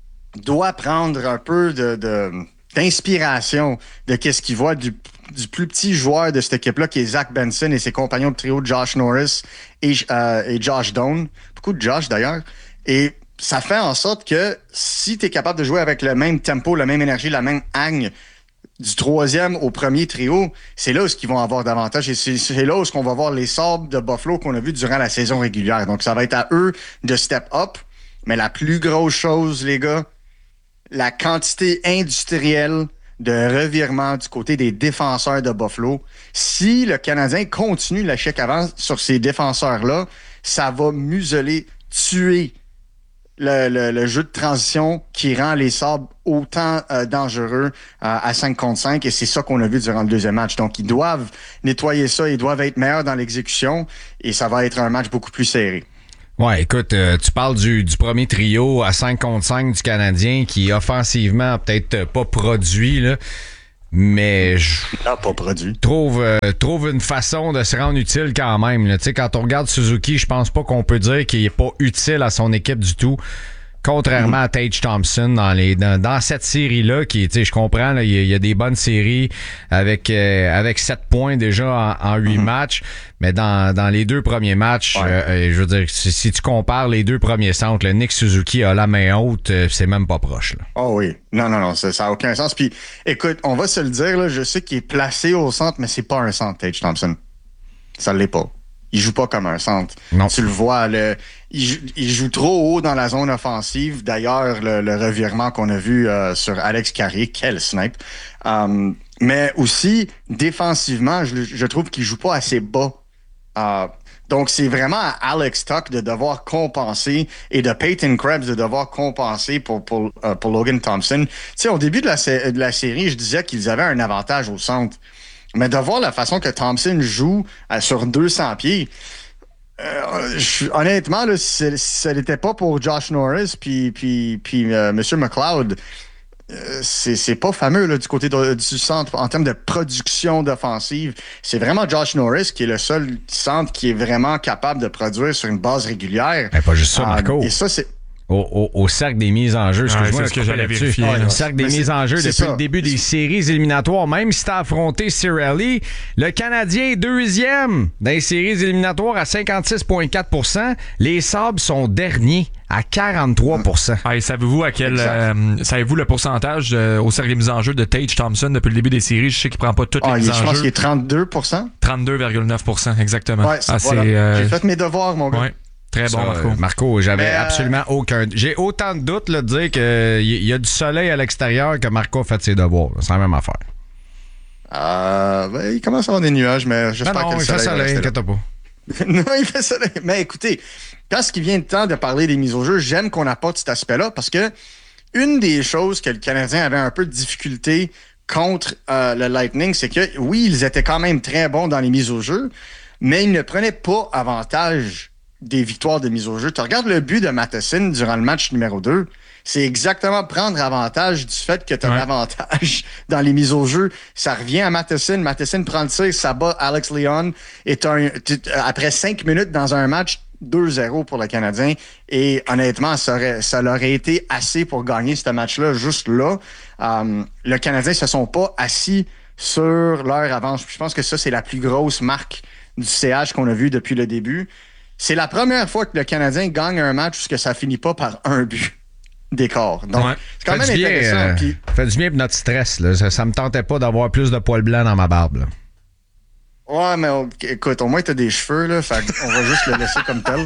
doit prendre un peu de, de- d'inspiration de qu'est-ce qu'il voit du, du plus petit joueur de cette équipe-là, qui est Zach Benson et ses compagnons de trio Josh Norris et, euh, et Josh Doan. Beaucoup de Josh, d'ailleurs. Et ça fait en sorte que si tu es capable de jouer avec le même tempo, la même énergie, la même hagne du troisième au premier trio, c'est là où ils vont avoir davantage. Et c'est, c'est là où on va voir les Sabres de Buffalo qu'on a vus durant la saison régulière. Donc, ça va être à eux de step up. Mais la plus grosse chose, les gars, la quantité industrielle de revirement du côté des défenseurs de Buffalo. Si le Canadien continue l'échec avant sur ces défenseurs-là, ça va museler, tuer le, le, le jeu de transition qui rend les Sabres autant euh, dangereux euh, à cinq contre cinq, et c'est ça qu'on a vu durant le deuxième match. Donc, ils doivent nettoyer ça, ils doivent être meilleurs dans l'exécution, et ça va être un match beaucoup plus serré. Ouais, écoute, euh, tu parles du, du premier trio à cinq contre cinq du Canadien qui, offensivement, a peut-être pas produit, là, mais je ah, pas produit. Trouve, euh, trouve une façon de se rendre utile quand même. Tu sais, quand on regarde Suzuki, je pense pas qu'on peut dire qu'il est pas utile à son équipe du tout. Contrairement à Tage Thompson dans les dans, dans cette série-là, qui, tu sais, je comprends, il y, y a des bonnes séries avec euh, avec sept points déjà en, en huit mm-hmm. matchs, mais dans, dans les deux premiers matchs, ouais. euh, je veux dire, si, si tu compares les deux premiers centres, le Nick Suzuki a la main haute, euh, c'est même pas proche. Là. Oh oui, non, non, non, ça n'a aucun sens. Puis, écoute, on va se le dire, là, je sais qu'il est placé au centre, mais c'est pas un centre, Tage Thompson. Ça l'est pas. Il joue pas comme un centre. Non. Tu le vois, le, il, joue, il joue trop haut dans la zone offensive. D'ailleurs, le, le revirement qu'on a vu euh, sur Alex Carrier, quel snipe. Um, mais aussi, défensivement, je, je trouve qu'il joue pas assez bas. Uh, donc, c'est vraiment à Alex Tuch de devoir compenser et de Peyton Krebs de devoir compenser pour, pour, uh, pour Logan Thompson. Tu sais, au début de la, de la série, je disais qu'ils avaient un avantage au centre. Mais de voir la façon que Thompson joue euh, sur deux cents pieds, euh, je, honnêtement, là, si, si ce n'était pas pour Josh Norris puis puis puis euh, M. McLeod, euh, c'est c'est pas fameux là, du côté de, du centre en termes de production d'offensive. C'est vraiment Josh Norris qui est le seul centre qui est vraiment capable de produire sur une base régulière. Mais pas juste ça, Marco. Euh, et ça, c'est... Au, au, au cercle des mises en jeu, excuse-moi, ouais, c'est ce que j'allais vérifier. Ouais, le cercle des mais mises en jeu depuis ça. le début des séries éliminatoires, même si t'as affronté Cirelli, le Canadien est deuxième dans les séries éliminatoires à cinquante-six virgule quatre pour cent. Les Sabres sont derniers à quarante-trois pour cent. Ah, et savez-vous à quel euh, savez-vous le pourcentage euh, au cercle des mises en jeu de Tage Thompson depuis le début des séries? Je sais qu'il prend pas toutes les ah, mises en jeu. Je pense qu'il est trente-deux pour cent. trente-deux virgule neuf pour cent, exactement. Ouais, ah, voilà. c'est, euh... J'ai fait mes devoirs, mon gars. Ouais. Très bon, ça, Marco. Marco, j'avais Mais, euh... absolument aucun... J'ai autant de doutes là, de dire qu'il y a du soleil à l'extérieur que Marco a fait ses devoirs. C'est la même affaire. Euh, ben, il commence à avoir des nuages, mais j'espère non, non, que le il soleil fait soleil, inquiète pas. Non, il fait soleil. Mais écoutez, quand ce qui vient de temps de parler des mises au jeu, j'aime qu'on apporte cet aspect-là parce que une des choses que le Canadien avait un peu de difficulté contre euh, le Lightning, c'est que oui, ils étaient quand même très bons dans les mises au jeu, mais ils ne prenaient pas avantage des victoires de mise au jeu. Tu regardes le but de Matheson durant le match numéro deux, c'est exactement prendre avantage du fait que tu as ouais. un avantage dans les mises au jeu. Ça revient à Matheson. Matheson prend le tir, ça bat Alex Leon. Et t'as un, après cinq minutes dans un match, deux zéro pour le Canadien. Et honnêtement, ça aurait, ça aurait été assez pour gagner ce match-là, juste là. Um, le Canadien ne se sont pas assis sur leur avance. Je pense que ça, c'est la plus grosse marque du C H qu'on a vu depuis le début. C'est la première fois que le Canadien gagne un match où ça finit pas par un but d'écart. Donc, ouais. c'est quand fait même bien, intéressant. Euh, puis... Fait du bien pour notre stress. Là. Ça, ça me tentait pas d'avoir plus de poils blancs dans ma barbe. Là. Ouais, mais on, écoute, au moins t'as des cheveux, là. Fait on va juste le laisser comme tel.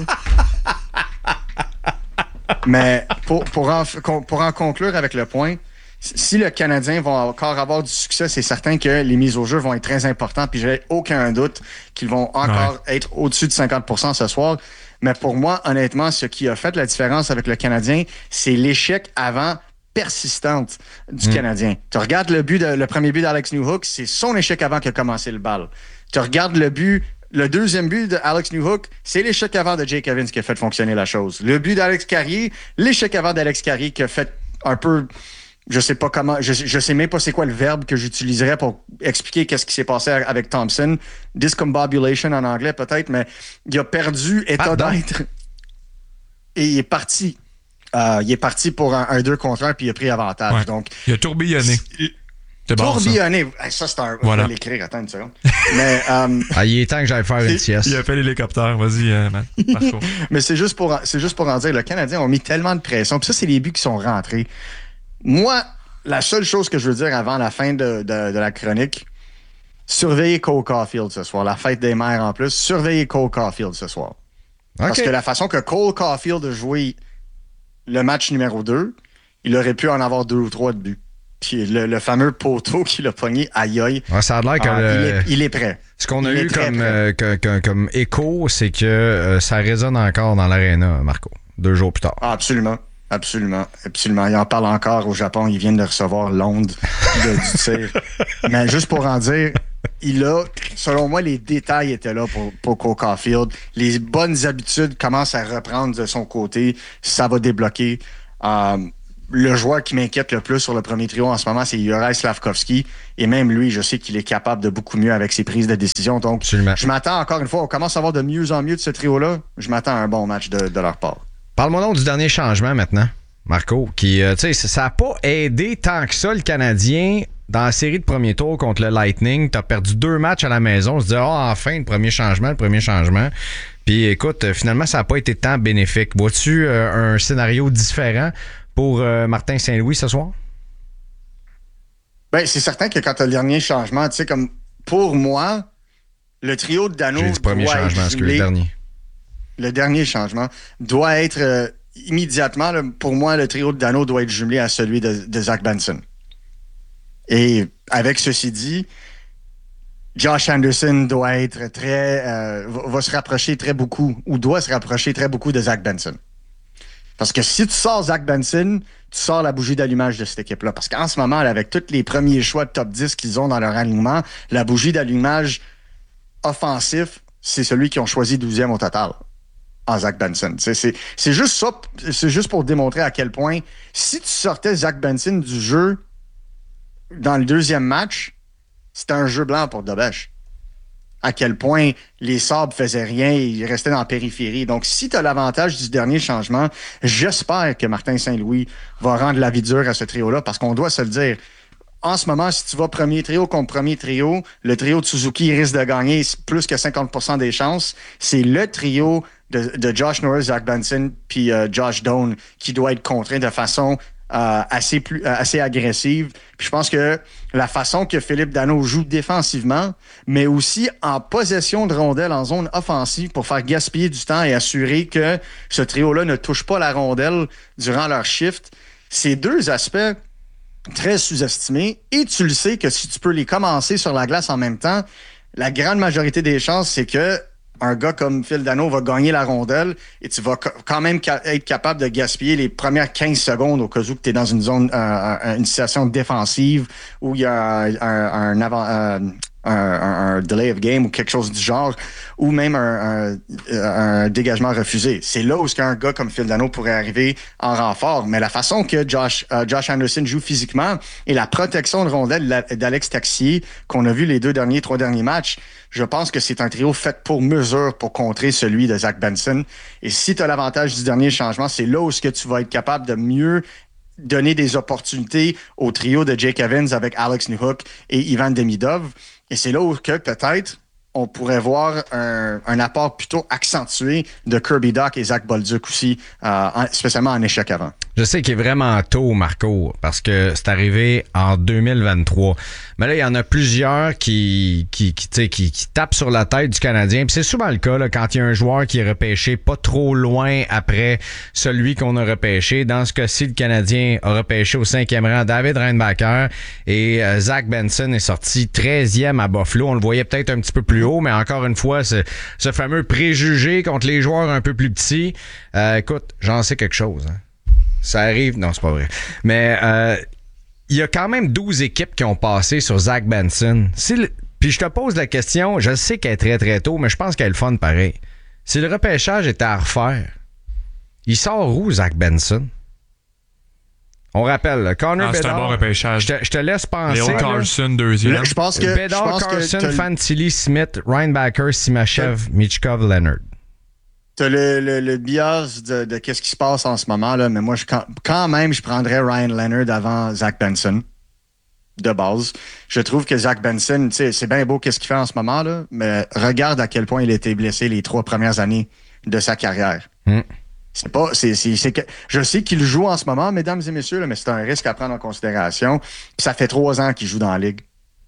Mais pour, pour, en, pour en conclure avec le point, si le Canadien va encore avoir du succès, c'est certain que les mises au jeu vont être très importantes. Puis j'ai aucun doute qu'ils vont encore ouais. être au-dessus de cinquante pour cent ce soir. Mais pour moi, honnêtement, ce qui a fait la différence avec le Canadien, c'est l'échec avant persistante du mmh. Canadien. Tu regardes le but, de, le premier but d'Alex Newhook, c'est son échec avant qu'il a commencé le bal. Tu regardes le but, le deuxième but d'Alex Newhook, c'est l'échec avant de Jake Evans qui a fait fonctionner la chose. Le but d'Alex Carrier, l'échec avant d'Alex Carrier qui a fait un peu... Je sais pas comment, je, je sais même pas c'est quoi le verbe que j'utiliserais pour expliquer qu'est-ce qui s'est passé avec Thompson. Discombobulation en anglais peut-être, mais il a perdu état Pardon. d'être et il est parti. Euh, il est parti pour un, un deux contre un puis il a pris avantage. Ouais. Donc, il a tourbillonné. C'est bon, tourbillonné. Ça, ça c'est un. Voilà. Je vais l'écrire, attends une seconde. mais, um, ah, il est temps que j'aille faire une sieste. Il a fait l'hélicoptère, vas-y, euh, man. mais c'est juste, pour, c'est juste pour en dire, le Canadien a mis tellement de pression. Puis ça, c'est les buts qui sont rentrés. Moi, la seule chose que je veux dire avant la fin de, de, de la chronique, surveillez Cole Caulfield ce soir. La fête des mères en plus. Surveillez Cole Caulfield ce soir. Okay. Parce que la façon que Cole Caulfield a joué le match numéro deux, il aurait pu en avoir deux ou trois de buts. Puis le, le fameux poteau qu'il a pogné, aïe aïe. Ouais, ça a l'air que ah, le... il, est, il est prêt. Ce qu'on a il eu comme, euh, comme, comme, comme écho, c'est que euh, ça résonne encore dans l'aréna, Marco. deux jours plus tard. Ah, absolument. Absolument. Absolument. Il en parle encore au Japon. Ils viennent de recevoir l'onde de, du tir. Mais juste pour en dire, il a, selon moi, les détails étaient là pour, pour Cole Caulfield. Les bonnes habitudes commencent à reprendre de son côté. Ça va débloquer. Euh, le joueur qui m'inquiète le plus sur le premier trio en ce moment, c'est Juraj Slafkovský. Et même lui, je sais qu'il est capable de beaucoup mieux avec ses prises de décision. Donc, absolument. Je m'attends encore une fois, on commence à voir de mieux en mieux de ce trio-là. Je m'attends à un bon match de, de leur part. Parle-moi donc du dernier changement maintenant, Marco, qui, euh, tu sais, ça n'a pas aidé tant que ça le Canadien dans la série de premier tour contre le Lightning. Tu as perdu deux matchs à la maison. On se dit, ah, oh, enfin, le premier changement, le premier changement. Puis écoute, finalement, ça n'a pas été tant bénéfique. Vois-tu euh, un scénario différent pour euh, Martin Saint-Louis ce soir? Ben, c'est certain que quand tu as le dernier changement, tu sais, comme pour moi, le trio de Dano. J'ai dit premier doit changement, être ce que le dernier. Le dernier changement doit être euh, immédiatement, là, pour moi, le trio de Dano doit être jumelé à celui de, de Zach Benson. Et avec ceci dit, Josh Anderson doit être très, euh, va, va se rapprocher très beaucoup, ou doit se rapprocher très beaucoup de Zach Benson. Parce que si tu sors Zach Benson, tu sors la bougie d'allumage de cette équipe-là. Parce qu'en ce moment, là, avec tous les premiers choix de top dix qu'ils ont dans leur alignement, la bougie d'allumage offensif, c'est celui qu'ils ont choisi douzième au total. En Zach Benson. C'est, c'est, c'est juste ça, c'est juste pour démontrer à quel point, si tu sortais Zach Benson du jeu dans le deuxième match, c'était un jeu blanc pour Dobèche. À quel point les Sabres faisaient rien et ils restaient dans la périphérie. Donc, si tu as l'avantage du dernier changement, j'espère que Martin Saint-Louis va rendre la vie dure à ce trio-là, parce qu'on doit se le dire. En ce moment, si tu vas premier trio contre premier trio, le trio de Suzuki risque de gagner plus que cinquante pour cent des chances. C'est le trio de, de Josh Norris, Zach Benson, puis euh, Josh Doan qui doit être contraint de façon euh, assez plus euh, assez agressive. Puis je pense que la façon que Philippe Danault joue défensivement, mais aussi en possession de rondelles en zone offensive pour faire gaspiller du temps et assurer que ce trio-là ne touche pas la rondelle durant leur shift. Ces deux aspects très sous-estimés, et tu le sais que si tu peux les commencer sur la glace en même temps, la grande majorité des chances, c'est que un gars comme Phil Danault va gagner la rondelle et tu vas quand même être capable de gaspiller les premières quinze secondes au cas où tu es dans une zone, euh, une situation défensive où il y a un, un, un avant... Euh, Un, un, un delay of game ou quelque chose du genre, ou même un, un, un dégagement refusé. C'est là où est-ce qu'un gars comme Phil Danault pourrait arriver en renfort. Mais la façon que Josh, uh, Josh Anderson joue physiquement et la protection de rondelle d'Alex Texier qu'on a vu les deux derniers, trois derniers matchs, je pense que c'est un trio fait pour mesure pour contrer celui de Zach Benson. Et si tu as l'avantage du dernier changement, c'est là où est-ce que tu vas être capable de mieux donner des opportunités au trio de Jake Evans avec Alex Newhook et Ivan Demidov. Et c'est là où que peut-être on pourrait voir un, un apport plutôt accentué de Kirby Dach et Zach Bolduc aussi, euh, en, spécialement en échec avant. Je sais qu'il est vraiment tôt, Marco, parce que c'est arrivé en deux mille vingt-trois. Mais là, il y en a plusieurs qui, qui, qui, qui, qui tapent sur la tête du Canadien. Puis c'est souvent le cas là, quand il y a un joueur qui est repêché pas trop loin après celui qu'on a repêché. Dans ce cas-ci, le Canadien a repêché au cinquième rang David Reinbacher et euh, Zach Benson est sorti treizième à Buffalo. On le voyait peut-être un petit peu plus haut, mais encore une fois, ce, ce fameux préjugé contre les joueurs un peu plus petits. Euh, écoute, j'en sais quelque chose, hein. Ça arrive. Non, c'est pas vrai. Mais euh, il y a quand même douze équipes qui ont passé sur Zach Benson. Si le... Puis je te pose la question, je sais qu'elle est très très tôt, mais je pense qu'elle est le fun pareil. Si le repêchage était à refaire, il sort où Zach Benson? On rappelle, là, Connor ah, c'est Bedard. un bon repêchage. Je te, je te laisse penser. Léo Carlson, deuxième. Là, je pense que. Bedard, je pense Carlson, que Fantilli, Smith, Reinbacher, Simachev, Michkov, Leonard. T'as le, le, le bias de, de qu'est-ce qui se passe en ce moment, là, mais moi, je, quand, quand même, je prendrais Ryan Leonard avant Zach Benson, de base. Je trouve que Zach Benson, tu sais, c'est bien beau qu'est-ce qu'il fait en ce moment, là, mais regarde à quel point il a été blessé les trois premières années de sa carrière. Mm. C'est pas, c'est, c'est, c'est que, je sais qu'il joue en ce moment, mesdames et messieurs, là, mais c'est un risque à prendre en considération. Puis ça fait trois ans qu'il joue dans la ligue.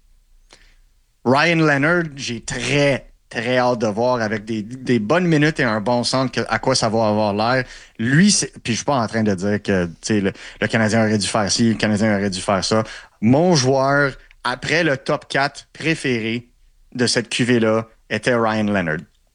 Ryan Leonard, j'ai très, très hâte de voir avec des, des bonnes minutes et un bon centre que, à quoi ça va avoir l'air. Lui, c'est, puis je suis pas en train de dire que le, le Canadien aurait dû faire ci, le Canadien aurait dû faire ça. Mon joueur, après le top quatre préféré de cette cuvée-là, était Ryan Leonard.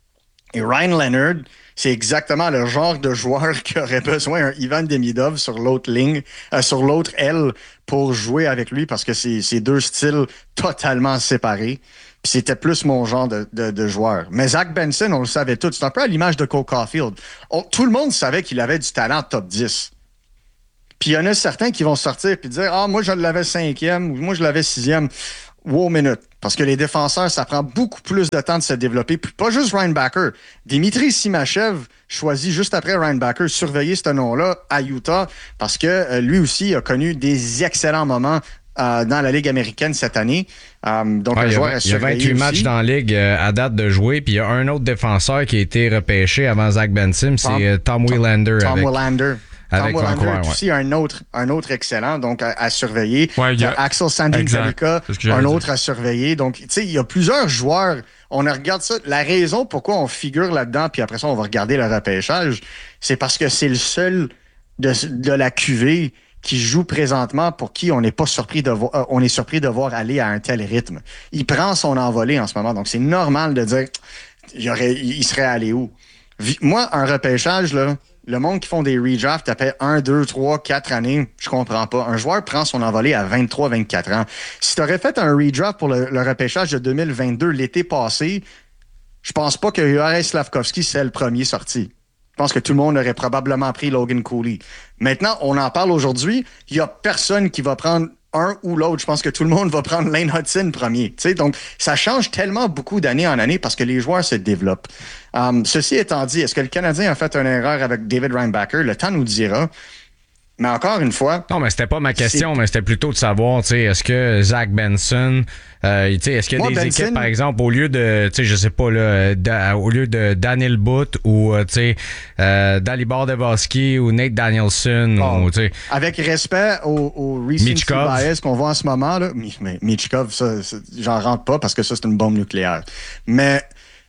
Et Ryan Leonard, c'est exactement le genre de joueur qui aurait besoin d'un Ivan Demidov sur l'autre ligne, euh, sur l'autre aile pour jouer avec lui parce que c'est, c'est deux styles totalement séparés. Puis c'était plus mon genre de, de, de joueur. Mais Zach Benson, on le savait tous. C'est un peu à l'image de Cole Caulfield. On, tout le monde savait qu'il avait du talent top dix. Puis il y en a certains qui vont sortir et dire « Ah, moi, je l'avais cinquième » ou « Moi, je l'avais sixième ». Wow, minute. Parce que les défenseurs, ça prend beaucoup plus de temps de se développer. Puis pas juste Ryan Backer. Dimitri Simachev choisit juste après Ryan Backer surveiller ce nom-là à Utah parce que euh, lui aussi a connu des excellents moments euh, dans la Ligue américaine cette année. Um, donc, ouais, un joueur à il y a vingt-huit aussi. matchs dans la Ligue euh, à date de jouer. Puis il y a un autre défenseur qui a été repêché avant Zach Benson. C'est Tom, euh, Tom Willander. Tom avec... Willander. Avec Tom Willander Vancouver, est aussi ouais. un autre, un autre excellent, donc à, à surveiller. Ouais, il y a a... Axel Sandin-Kalika, un autre dire. à surveiller. Donc, tu sais, il y a plusieurs joueurs. On regarde ça. La raison pourquoi on figure là-dedans, puis après ça, on va regarder le repêchage, c'est parce que c'est le seul de, de la Q V qui joue présentement pour qui on n'est pas surpris de voir, euh, on est surpris de voir aller à un tel rythme. Il prend son envolée en ce moment, donc c'est normal de dire, il, y aurait, il serait allé où? Moi, un repêchage, là, le monde qui font des redrafts après un, deux, trois, quatre années, je comprends pas. Un joueur prend son envolée à vingt-trois, vingt-quatre ans. Si tu aurais fait un redraft pour le, le repêchage de deux mille vingt-deux l'été passé, je pense pas que Juraj Slafkovský c'est le premier sorti. Je pense que tout le monde aurait probablement pris Logan Cooley. Maintenant, on en parle aujourd'hui. Il y a personne qui va prendre un ou l'autre. Je pense que tout le monde va prendre Lane Hudson premier. T'sais, donc, ça change tellement beaucoup d'année en année parce que les joueurs se développent. Um, ceci étant dit, est-ce que le Canadien a fait une erreur avec David Reinbacher? Le temps nous le dira. Mais encore une fois... Non, mais c'était pas ma question, mais c'était plutôt de savoir, tu sais, est-ce que Zach Benson, euh, tu sais, est-ce qu'il y a Moi, des Benson, équipes, par exemple, au lieu de, tu sais, je sais pas, là, da, au lieu de Daniel Butt ou, euh, tu sais, euh, Dalibor Devaski ou Nate Danielson, oh, ou, tu sais... Avec respect au, au recency Michkov. bias qu'on voit en ce moment, là, mais Michkov, ça, ça, j'en rentre pas parce que ça, c'est une bombe nucléaire. Mais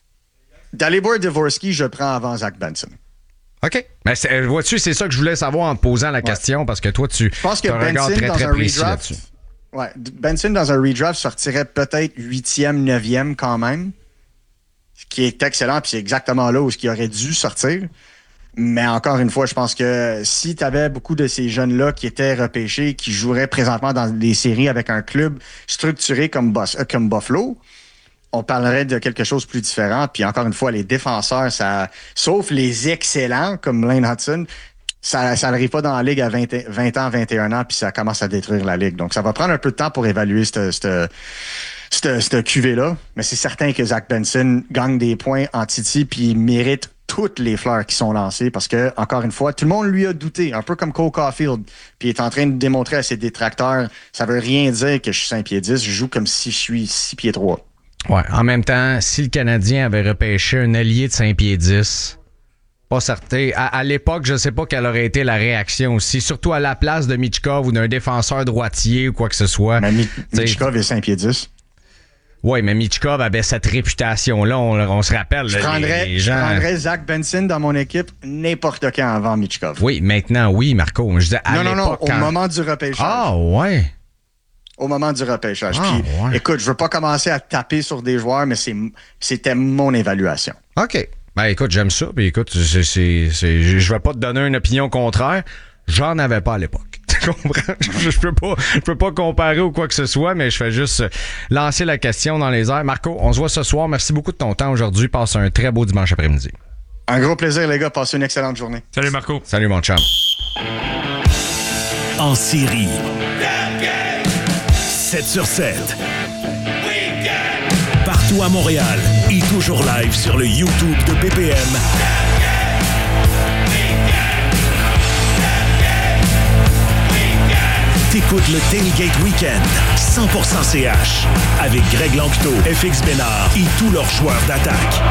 Dalibor Devaski, je prends avant Zach Benson. OK. Mais c'est, vois-tu, c'est ça que je voulais savoir en te posant la ouais. question, parce que toi, tu je pense que as un regard Benson, très, dans très un précis redraft, là-dessus. Ouais, Benson, dans un redraft, sortirait peut-être huitième, neuvième quand même, ce qui est excellent, puis c'est exactement là où ce qui aurait dû sortir. Mais encore une fois, je pense que si tu avais beaucoup de ces jeunes-là qui étaient repêchés, qui joueraient présentement dans des séries avec un club structuré comme, Bus- euh, comme Buffalo, on parlerait de quelque chose de plus différent. Puis encore une fois, les défenseurs, ça, sauf les excellents comme Lane Hudson, ça ça n'arrive pas dans la Ligue à vingt, vingt ans, vingt et un ans, puis ça commence à détruire la Ligue. Donc ça va prendre un peu de temps pour évaluer cette, cette, cette, cette Q V-là. Mais c'est certain que Zach Benson gagne des points en Titi, puis il mérite toutes les fleurs qui sont lancées parce que, encore une fois, tout le monde lui a douté, un peu comme Cole Caulfield, puis il est en train de démontrer à ses détracteurs, ça veut rien dire que je suis cinq pieds dix, je joue comme si je suis six pieds trois. Ouais, en même temps, si le Canadien avait repêché un allié de cinq pieds dix, pas certain. À, à l'époque, je sais pas quelle aurait été la réaction aussi, surtout à la place de Michkov ou d'un défenseur droitier ou quoi que ce soit. Mais Mi- Michkov est cinq pieds dix. Oui, mais Michkov avait cette réputation-là, on, on se rappelle. Je là, prendrais, les, les gens... je prendrais Zach Benson dans mon équipe n'importe quand avant Michkov. Oui, maintenant, oui, Marco. Je disais à non, non, non, au quand... moment du repêchage. Ah, ouais. Au moment du repêchage. Ah, Puis, ouais. écoute, je veux pas commencer à taper sur des joueurs, mais c'est, c'était mon évaluation. OK. Ben, écoute, j'aime ça. Puis, écoute, c'est, c'est, c'est, je vais pas te donner une opinion contraire. J'en avais pas à l'époque. Tu comprends? Je, je peux pas, je peux pas comparer ou quoi que ce soit, mais je fais juste lancer la question dans les airs. Marco, on se voit ce soir. Merci beaucoup de ton temps aujourd'hui. Passe un très beau dimanche après-midi. Un gros plaisir, les gars. Passez une excellente journée. Salut, Marco. Salut, mon chum. En série. sept sur sept. Partout à Montréal et toujours live sur le YouTube de B P M. T'écoutes le Tailgate Weekend, cent pour cent C H, avec Greg Lanctot, F X Bénard et tous leurs joueurs d'attaque.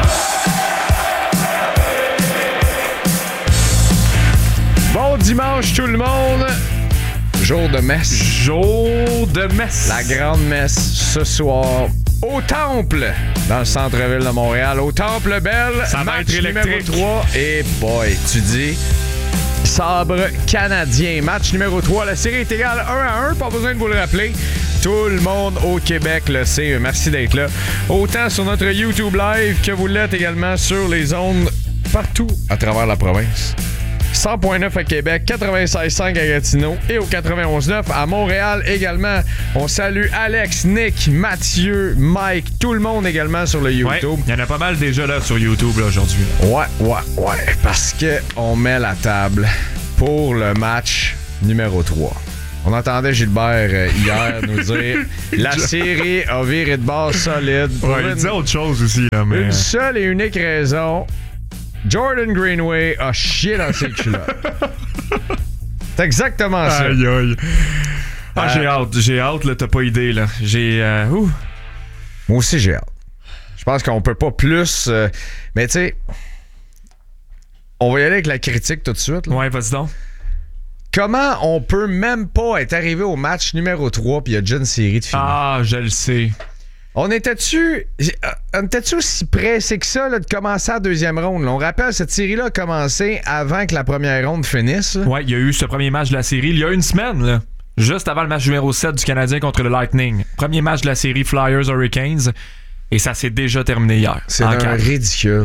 Bon dimanche tout le monde! Jour de messe. Jour de messe. La grande messe ce soir au Temple, dans le centre-ville de Montréal. Au Temple Belle, ça va être électrique. Numéro trois. Et boy, tu dis... Sabre canadien. Match numéro trois. La série est égale un à un. Pas besoin de vous le rappeler. Tout le monde au Québec le sait. Merci d'être là. Autant sur notre YouTube Live que vous l'êtes également sur les ondes partout à travers la province. cent point neuf à Québec, quatre-vingt-seize virgule cinq à Gatineau et au quatre-vingt-onze virgule neuf à Montréal également. On salue Alex, Nick, Mathieu, Mike, tout le monde également sur le YouTube. Il ouais, y en a pas mal déjà là sur YouTube là, aujourd'hui. Ouais, ouais, ouais. Parce qu'on met la table pour le match numéro trois. On entendait Gilbert euh, hier nous dire la série a viré de base solide. Ouais, il disait autre chose aussi. Là, mais... Une seule et unique raison. Jordan Greenway a chié dans ses culottes. C'est exactement ça. Aïe, aïe. Ah, euh, j'ai hâte, j'ai hâte, là, t'as pas idée, là. J'ai. Euh, ouh. Moi aussi, j'ai hâte. Je pense qu'on peut pas plus. Euh, mais tu sais, on va y aller avec la critique tout de suite. Là. Ouais, vas-y donc. Comment on peut même pas être arrivé au match numéro trois puis il y a déjà une série de finales? Ah, je le sais. On était-tu on était-tu aussi pressé que ça là, de commencer la deuxième ronde? Là? On rappelle, cette série-là a commencé avant que la première ronde finisse. Là. Ouais, il y a eu ce premier match de la série il y a une semaine, là, juste avant le match numéro sept du Canadien contre le Lightning. Premier match de la série Flyers-Hurricanes et ça s'est déjà terminé hier. C'est un ridicule.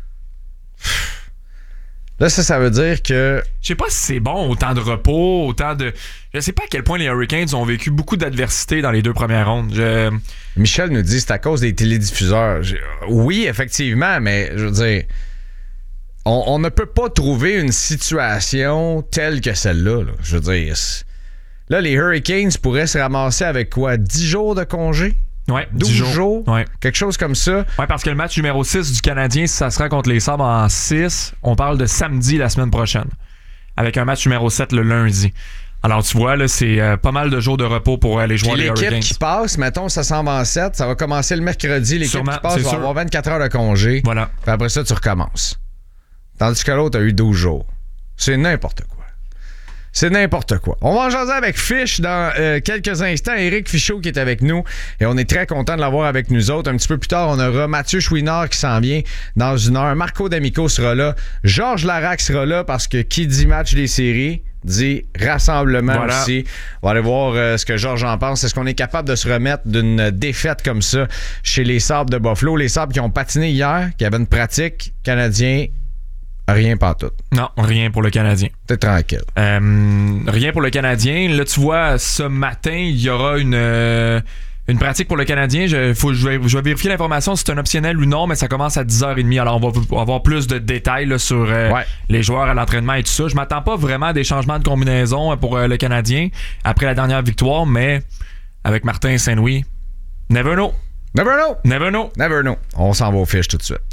Là, ça, ça veut dire que... Je sais pas si c'est bon, autant de repos, autant de... Je sais pas à quel point les Hurricanes ont vécu beaucoup d'adversité dans les deux premières rondes. Je... Michel nous dit que c'est à cause des télédiffuseurs. Je... Oui, effectivement, mais je veux dire... On, on ne peut pas trouver une situation telle que celle-là. Là. Je veux dire... Là, les Hurricanes pourraient se ramasser avec quoi? dix jours de congé? Ouais, douze jours. jours, ouais. Quelque chose comme ça. Ouais, parce que le match numéro six du Canadien, si ça sera contre les Sabres en six, on parle de samedi la semaine prochaine. Avec un match numéro sept le lundi. Alors, tu vois, là, c'est euh, pas mal de jours de repos pour euh, les joueurs des Hurricanes. L'équipe qui passe, mettons, ça s'en va en sept, ça va commencer le mercredi. L'équipe Sûrement, qui passe va sûr. avoir vingt-quatre heures de congé. Voilà. Puis après ça, tu recommences. Tandis que l'autre a eu douze jours. C'est n'importe quoi. C'est n'importe quoi. On va en jaser avec Fish dans euh, quelques instants. Éric Fichaud qui est avec nous. Et on est très content de l'avoir avec nous autres. Un petit peu plus tard, on aura Mathieu Chouinard qui s'en vient dans une heure. Marco D'Amico sera là. Georges Larac sera là parce que qui dit match des séries dit rassemblement voilà. aussi. On va aller voir euh, ce que Georges en pense. Est-ce qu'on est capable de se remettre d'une défaite comme ça chez les Sabres de Buffalo? Les Sabres qui ont patiné hier, qui avaient une pratique canadien. Rien pantoute. Non, rien pour le Canadien. T'es tranquille. Euh, rien pour le Canadien. Là, tu vois, ce matin, il y aura une, euh, une pratique pour le Canadien. Je, faut, je, vais, je vais vérifier l'information si c'est un optionnel ou non, mais ça commence à dix heures trente. Alors, on va avoir plus de détails là, sur euh, ouais. les joueurs à l'entraînement et tout ça. Je m'attends pas vraiment à des changements de combinaison pour euh, le Canadien après la dernière victoire, mais avec Martin Saint-Louis, never know. Never know. Never know. Never know. On s'en va au fiche tout de suite.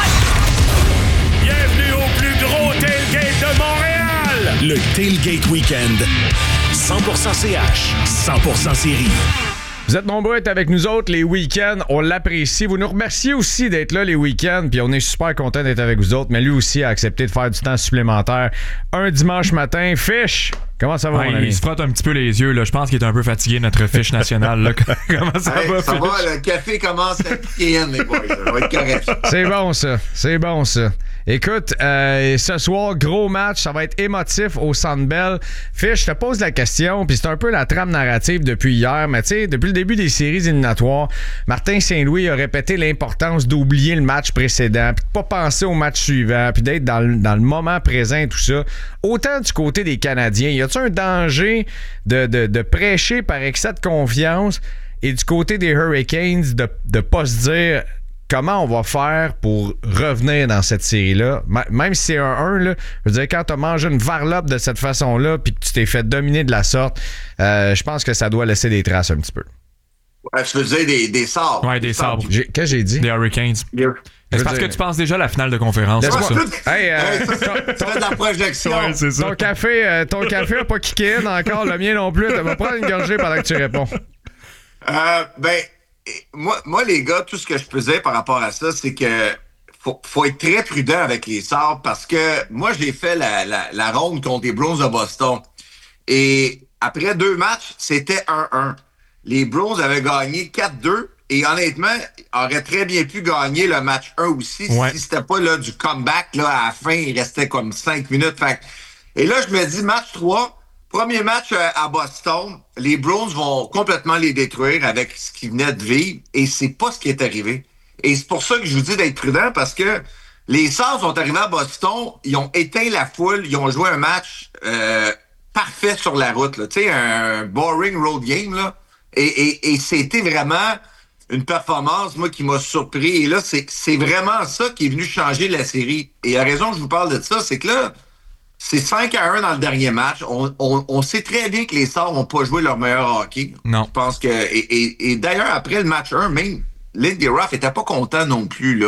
Le Tailgate Weekend. cent pour cent C H, cent pour cent série. Vous êtes nombreux à être avec nous autres les week-ends. On l'apprécie. Vous nous remerciez aussi d'être là les week-ends. Puis on est super content d'être avec vous autres. Mais lui aussi a accepté de faire du temps supplémentaire un dimanche matin. Fish, comment ça va, ouais, mon ami? Il se frotte un petit peu les yeux. Là. Je pense qu'il est un peu fatigué, notre fiche nationale. Là. Comment ça hey, va, ça Fish? va, le café commence à piquer in, les boys. Ça va être correct. C'est bon, ça. C'est bon, ça. Écoute, euh, ce soir, gros match, ça va être émotif au Centre Bell. Fish, je te pose la question, puis c'est un peu la trame narrative depuis hier, mais tu sais, depuis le début des séries éliminatoires, Martin Saint-Louis a répété l'importance d'oublier le match précédent, puis de pas penser au match suivant, puis d'être dans le, dans le moment présent et tout ça. Autant du côté des Canadiens, y a-t-il un danger de, de, de prêcher par excès de confiance, et du côté des Hurricanes, de ne pas se dire... Comment on va faire pour revenir dans cette série-là? Même si c'est un un, là, je veux dire, quand tu as mangé une varlope de cette façon-là puis que tu t'es fait dominer de la sorte, euh, je pense que ça doit laisser des traces un petit peu. Ouais, je faisais des, des sabres. Ouais, des, des sabres. J'ai, qu'est-ce que j'ai dit? Des Hurricanes. Yeah. C'est parce dire... que tu penses déjà à la finale de conférence. Laisse-moi ça. Hey, euh, hey, ça, ton, ton, de la projection. Ouais, c'est ça. Ton café, euh, ton café a pas kické in encore, le mien non plus. Tu vas prendre une gorgée pendant que tu réponds. Euh, ben... Moi, moi, les gars, tout ce que je peux dire par rapport à ça, c'est que faut, faut être très prudent avec les Sabres parce que moi, j'ai fait la, la, la ronde contre les Bruins de Boston. Et après deux matchs, c'était un un. Les Bruins avaient gagné quatre deux et honnêtement, auraient très bien pu gagner le match un aussi ouais. si c'était pas là, du comeback. Là, à la fin, il restait comme cinq minutes. Fait, et là, je me dis, match trois, Premier match à Boston, les Bruins vont complètement les détruire avec ce qu'ils venaient de vivre et c'est pas ce qui est arrivé. Et c'est pour ça que je vous dis d'être prudent parce que les Sabres sont arrivés à Boston, ils ont éteint la foule, ils ont joué un match euh, parfait sur la route, tu sais, un boring road game, là. Et, et, et c'était vraiment une performance, moi, qui m'a surpris. Et là, c'est, c'est vraiment ça qui est venu changer la série. Et la raison que je vous parle de ça, c'est que là, c'est cinq à un dans le dernier match. On, on, on sait très bien que les Sabres n'ont pas joué leur meilleur hockey. Non. Je pense que... Et, et, et d'ailleurs, après le match un, même Lindy Ruff était pas content non plus, là.